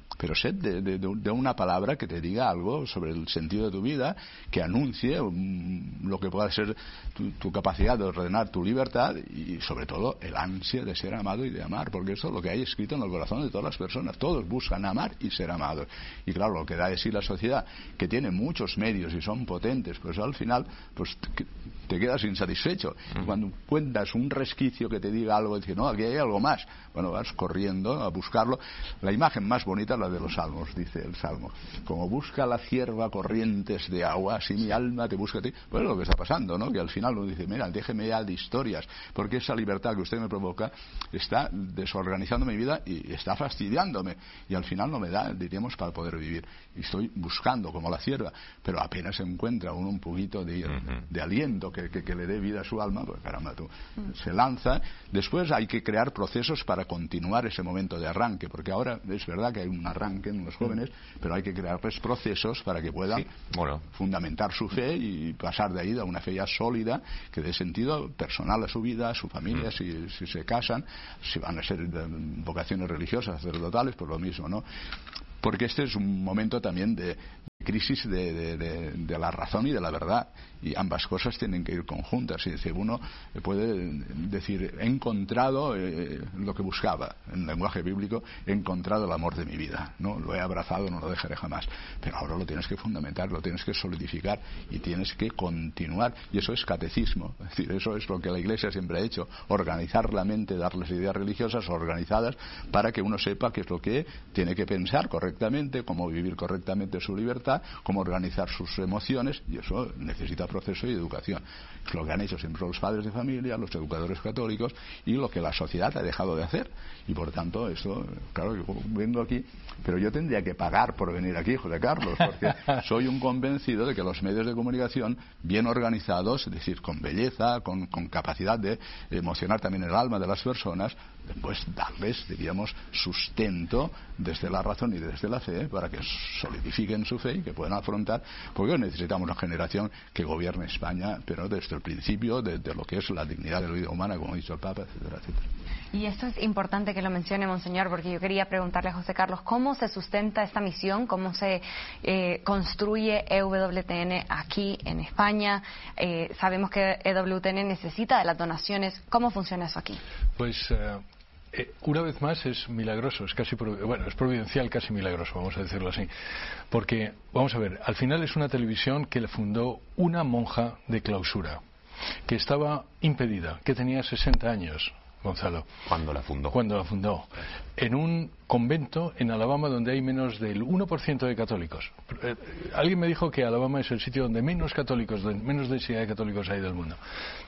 pero sed de, de, de una palabra que te diga algo sobre el sentido de tu vida, que anuncie um, lo que pueda ser tu, tu capacidad de ordenar tu libertad y sobre todo el ansia de ser amado y de amar, porque eso es lo que hay escrito en el corazón de todas las personas. Todos buscan amar y ser amados. Y claro, lo que da de sí la sociedad, que tiene muchos medios y son potentes, pues al final pues te quedas insatisfecho. Y cuando encuentras un resquicio que te diga algo, dices, no, aquí hay algo más, bueno, vas corriendo a buscarlo. La imagen más bonita es la de los salmos, dice el salmo, como busca la cierva corrientes de agua, así mi alma te busca a ti. Pues es lo que está pasando, ¿no? Que al final uno dice, mira, déjeme ya de historias, porque esa libertad que usted me provoca está desorganizando mi vida y está fastidiándome, y al final no me da, diríamos, para poder vivir. Y estoy buscando como la cierva, pero apenas encuentra uno un poquito de, uh-huh. de aliento que, que, que le dé vida a su alma, pues caramba, tú, uh-huh. se lanza. Después hay que crear procesos para continuar ese momento de arranque, porque ahora es verdad que hay un arranque en los jóvenes, uh-huh. pero hay que crearles procesos para que puedan sí. bueno. fundamentar su fe y pasar de ahí a una fe ya sólida, que dé sentido personal a su vida, a su familia, uh-huh. si, si se casan, si van a ser vocaciones religiosas, sacerdotales, pues lo mismo, ¿no? Porque este es un momento también de crisis de, de, de, de la razón y de la verdad, y ambas cosas tienen que ir conjuntas. Y dice, uno puede decir, he encontrado eh, lo que buscaba en el lenguaje bíblico, he encontrado el amor de mi vida, no lo he abrazado, no lo dejaré jamás, pero ahora lo tienes que fundamentar, lo tienes que solidificar y tienes que continuar, y eso es catecismo. Es decir, eso es lo que la Iglesia siempre ha hecho, organizar la mente, darles ideas religiosas organizadas para que uno sepa qué es lo que tiene que pensar correctamente, cómo vivir correctamente su libertad, cómo organizar sus emociones, y eso necesita proceso y educación. Es lo que han hecho siempre los padres de familia, los educadores católicos, y lo que la sociedad ha dejado de hacer. Y por tanto, eso, claro, yo vengo aquí, pero yo tendría que pagar por venir aquí, José Carlos, porque soy un convencido de que los medios de comunicación bien organizados, es decir, con belleza, con, con capacidad de emocionar también el alma de las personas, pues darles, diríamos, sustento desde la razón y desde la fe, para que solidifiquen su fe y que puedan afrontar, porque hoy necesitamos una generación que gobierne España, pero desde el principio de, de lo que es la dignidad de la vida humana, como ha dicho el Papa, etcétera, etcétera. Y esto es importante que lo mencione, Monseñor, porque yo quería preguntarle a José Carlos, ¿cómo se sustenta esta misión? ¿Cómo se eh, construye E W T N aquí en España? Eh, sabemos que E W T N necesita de las donaciones. ¿Cómo funciona eso aquí? Pues... Uh... Eh, una vez más es milagroso, es casi bueno, es providencial, casi milagroso, vamos a decirlo así, porque vamos a ver, al final es una televisión que le fundó una monja de clausura, que estaba impedida, que tenía sesenta años, Gonzalo. ¿Cuándo la fundó? Cuando la fundó, en un convento en Alabama donde hay menos del uno por ciento de católicos. Eh, alguien me dijo que Alabama es el sitio donde menos católicos, donde menos densidad de católicos hay del mundo.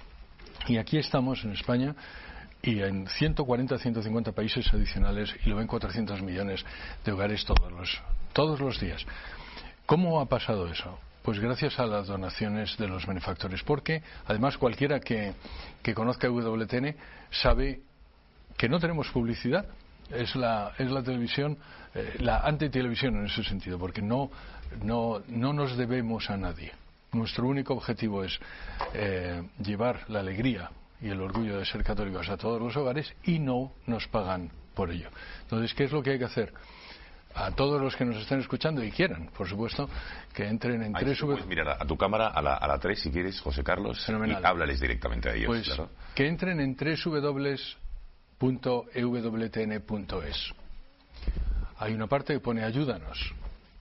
Y aquí estamos en España, y en ciento cuarenta a ciento cincuenta países adicionales, y lo ven cuatrocientos millones de hogares todos los, todos los días. ¿Cómo ha pasado eso? Pues gracias a las donaciones de los benefactores, porque además cualquiera que, que conozca E W T N sabe que no tenemos publicidad. Es la, es la televisión, eh, la antitelevisión en ese sentido, porque no, no, no nos debemos a nadie. Nuestro único objetivo es eh, llevar la alegría y el orgullo de ser católicos a todos los hogares, y no nos pagan por ello. Entonces, ¿qué es lo que hay que hacer? A todos los que nos estén escuchando y quieran, por supuesto, que entren en tres... Puedes mirar a tu cámara, a la, a la tres, si quieres, José Carlos, Fenomenal. Y háblales directamente a ellos. Pues claro. Que entren en doble u doble u doble u punto e w t n punto es. Hay una parte que pone ayúdanos.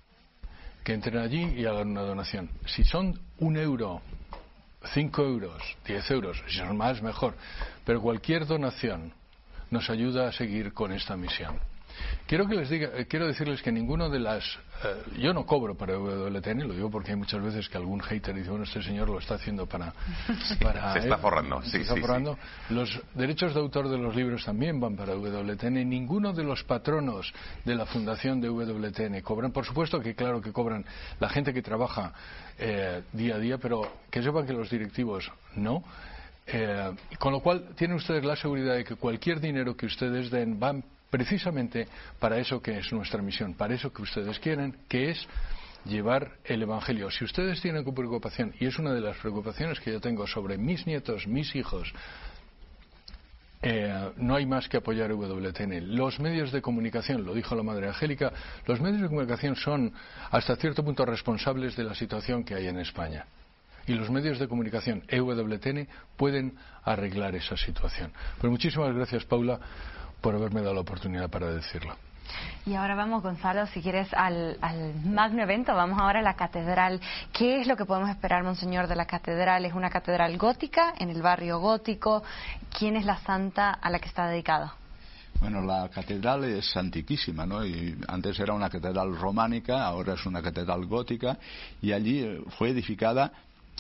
Que entren allí y hagan una donación. Si son un euro, cinco euros, diez euros, si son más, mejor. Pero cualquier donación nos ayuda a seguir con esta misión. Quiero que les diga, eh, quiero decirles que ninguno de las... Eh, yo no cobro para E W T N, lo digo porque hay muchas veces que algún hater dice, bueno, este señor lo está haciendo para... para se está eh, forrando. Se sí, está sí, forrando. Sí. Los derechos de autor de los libros también van para E W T N. Ninguno de los patronos de la fundación de E W T N cobran. Por supuesto que claro que cobran la gente que trabaja eh, día a día, pero que sepan que los directivos no. Eh, con lo cual tienen ustedes la seguridad de que cualquier dinero que ustedes den van precisamente para eso que es nuestra misión, para eso que ustedes quieren, que es llevar el Evangelio. Si ustedes tienen preocupación, y es una de las preocupaciones que yo tengo sobre mis nietos, mis hijos, Eh, no hay más que apoyar a W T N. Los medios de comunicación, lo dijo la Madre Angélica, los medios de comunicación son hasta cierto punto responsables de la situación que hay en España. Y los medios de comunicación E W T N pueden arreglar esa situación. Pues muchísimas gracias, Paula, por haberme dado la oportunidad para decirlo. Y ahora vamos, Gonzalo, si quieres, al, al magno evento. Vamos ahora a la catedral. ¿Qué es lo que podemos esperar, Monseñor, de la catedral? ¿Es una catedral gótica, en el barrio gótico? ¿Quién es la santa a la que está dedicada? Bueno, la catedral es antiquísima, ¿no? Y antes era una catedral románica, ahora es una catedral gótica, y allí fue edificada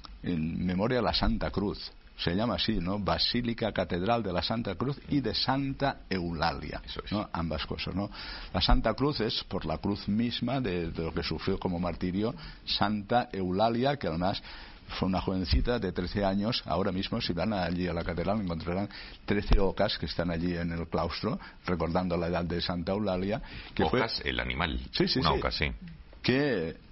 en memoria de la Santa Cruz. Se llama así, ¿no? Basílica Catedral de la Santa Cruz y de Santa Eulalia, ¿no? Ambas cosas, ¿no? La Santa Cruz es por la cruz misma de, de lo que sufrió como martirio Santa Eulalia, que además fue una jovencita de trece años. Ahora mismo, si van allí a la catedral, encontrarán trece ocas que están allí en el claustro, recordando la edad de Santa Eulalia. Que ocas, fue... el animal. Sí, sí, una sí. oca, sí. Que eh,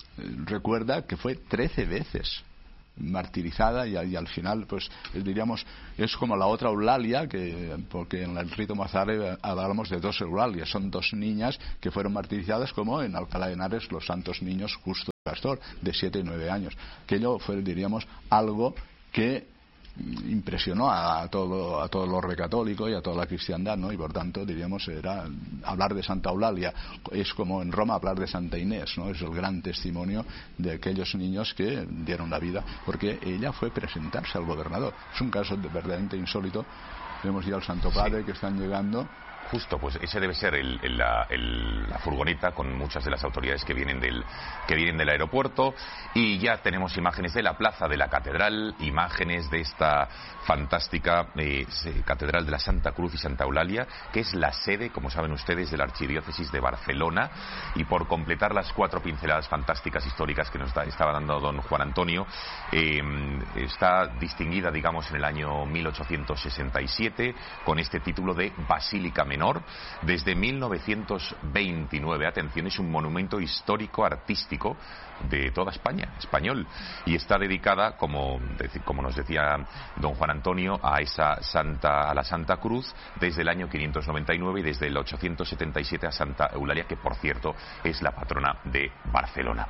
recuerda que fue trece veces martirizada y, y al final, pues diríamos, es como la otra Eulalia, que, porque en el rito mozárabe hablamos de dos Eulalias, son dos niñas que fueron martirizadas, como en Alcalá de Henares los santos niños Justo y Castor, de siete y nueve años. Aquello fue, diríamos, algo que impresionó a todo a todo el orden católico y a toda la cristiandad, ¿no? Y por tanto, diríamos, era hablar de Santa Eulalia es como en Roma hablar de Santa Inés, ¿no? Es el gran testimonio de aquellos niños que dieron la vida, porque ella fue presentarse al gobernador. Es un caso de, verdaderamente insólito. Vemos ya al Santo Padre, sí, que están llegando. Justo, pues ese debe ser el, el, la, el, la furgoneta con muchas de las autoridades que vienen del que vienen del aeropuerto, y ya tenemos imágenes de la plaza de la catedral, imágenes de esta fantástica eh, catedral de la Santa Cruz y Santa Eulalia, que es la sede, como saben ustedes, de la Archidiócesis de Barcelona. Y por completar las cuatro pinceladas fantásticas históricas que nos da, estaba dando don Juan Antonio, eh, está distinguida, digamos, en el año mil ochocientos sesenta y siete con este título de Basílica Menor. Desde mil novecientos veintinueve, atención, es un monumento histórico artístico de toda España, español, y está dedicada, como, como nos decía don Juan Antonio, a esa Santa, a la Santa Cruz, desde el año quinientos noventa y nueve, y desde el ochocientos setenta y siete a Santa Eulalia, que por cierto es la patrona de Barcelona.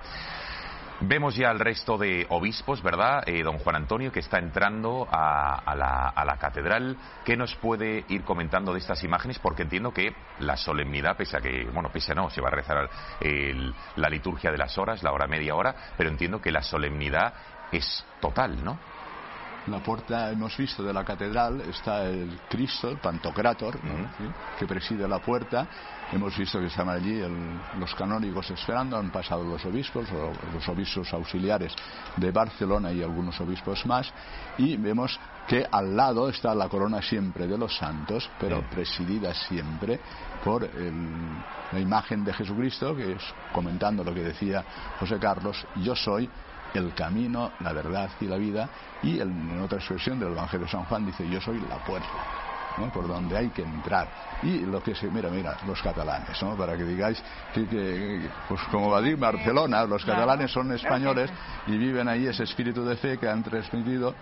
Vemos ya al resto de obispos, ¿verdad? Eh, don Juan Antonio, que está entrando a, a, la, a la catedral. ¿Qué nos puede ir comentando de estas imágenes? Porque entiendo que la solemnidad, pese a que, bueno, pese a no, se va a rezar el, la liturgia de las horas, la hora media hora, pero entiendo que la solemnidad es total, ¿no? En la puerta, hemos visto, de la catedral está el Cristo, el Pantocrátor, ¿no? Uh-huh. ¿Sí? Que preside la puerta. Hemos visto que están allí el, los canónigos esperando, han pasado los obispos, los obispos auxiliares de Barcelona y algunos obispos más, y vemos que al lado está la corona siempre de los santos, pero sí, presidida siempre por el, la imagen de Jesucristo, que es, comentando lo que decía José Carlos, yo soy el camino, la verdad y la vida, y el, en otra expresión del Evangelio de San Juan dice, yo soy la puerta, ¿no? Por donde hay que entrar. Y lo que se, mira, mira, los catalanes, ¿no? Para que digáis que, que pues como va a decir Barcelona, los catalanes son españoles y viven ahí ese espíritu de fe que han transmitido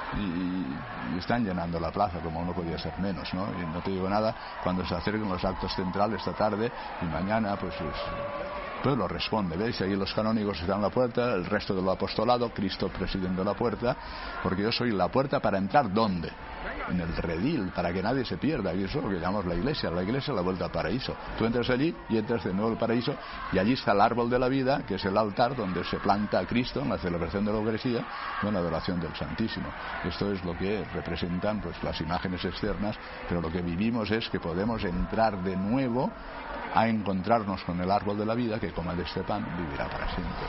y, y están llenando la plaza, como no podía ser menos, ¿no? Y no te digo nada cuando se acerquen los actos centrales esta tarde y mañana, pues es, pues lo responde, ¿veis? Ahí los canónigos están en la puerta, el resto del apostolado, Cristo presidiendo la puerta, porque yo soy la puerta para entrar, ¿dónde? En el redil, para que nadie se pierda, y eso es lo que llamamos la iglesia, la iglesia es la vuelta al paraíso. Tú entras allí y entras de nuevo al paraíso, y allí está el árbol de la vida, que es el altar donde se planta a Cristo en la celebración de la Eucaristía, con la adoración del Santísimo. Esto es lo que representan, pues, las imágenes externas, pero lo que vivimos es que podemos entrar de nuevo a encontrarnos con el árbol de la vida, que como de este pan vivirá para siempre.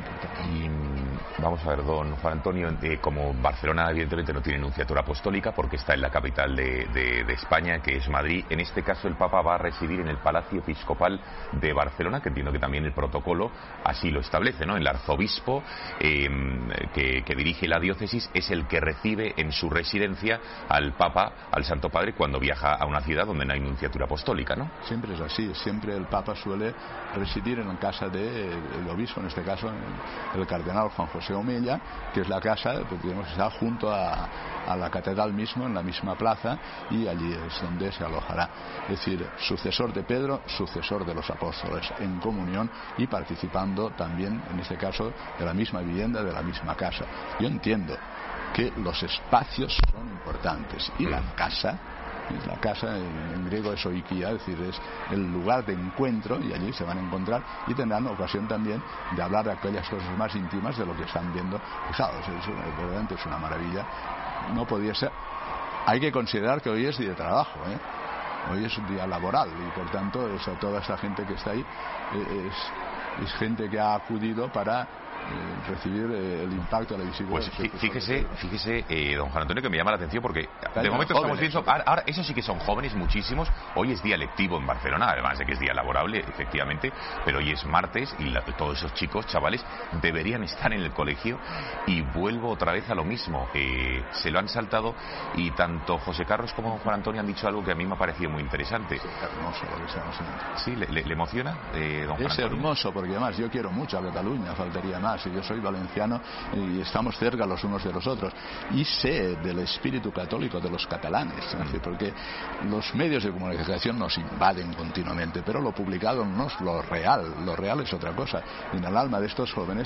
Y vamos a ver, don Juan Antonio, eh, como Barcelona evidentemente no tiene nunciatura apostólica porque está en la capital de, de, de España, que es Madrid, en este caso el Papa va a residir en el Palacio Episcopal de Barcelona, que entiendo que también el protocolo así lo establece, ¿no? El arzobispo eh, que, que dirige la diócesis es el que recibe en su residencia al Papa, al Santo Padre, cuando viaja a una ciudad donde no hay nunciatura apostólica, ¿no? Siempre es así, siempre el Papa suele residir en casa del de obispo, en este caso el cardenal Juan José Paseo Mella, que es la casa, pues, digamos, que está junto a, a la catedral mismo, en la misma plaza, y allí es donde se alojará. Es decir, sucesor de Pedro, sucesor de los apóstoles, en comunión y participando también, en este caso, de la misma vivienda, de la misma casa. Yo entiendo que los espacios son importantes y la casa, la casa en griego es oikia, es decir, es el lugar de encuentro, y allí se van a encontrar y tendrán ocasión también de hablar de aquellas cosas más íntimas de lo que están viendo. Pues claro, es, realmente es una maravilla. No podía ser. Hay que considerar que hoy es día de trabajo, ¿eh? Hoy es un día laboral y por tanto esa, toda esta gente que está ahí eh, es, es gente que ha acudido para Eh, recibir eh, el impacto de la visita. Pues fíjese, fíjese eh, don Juan Antonio, que me llama la atención porque de momento estamos viendo, ahora, ahora eso sí que son jóvenes muchísimos. Hoy es día lectivo en Barcelona, además de que es día laborable, efectivamente, pero hoy es martes y la, todos esos chicos, chavales, deberían estar en el colegio. Y vuelvo otra vez a lo mismo, eh, se lo han saltado, y tanto José Carlos como don Juan Antonio han dicho algo que a mí me ha parecido muy interesante. Sí, hermoso lo que estamos haciendo. Sí, ¿le, le, le emociona, eh, don Juan Es Antonio? hermoso, porque además yo quiero mucho a Cataluña, faltaría más. Y yo soy valenciano y estamos cerca los unos de los otros, y sé del espíritu católico de los catalanes, es decir, porque los medios de comunicación nos invaden continuamente, pero lo publicado no es lo real, lo real es otra cosa, y en el alma de estos jóvenes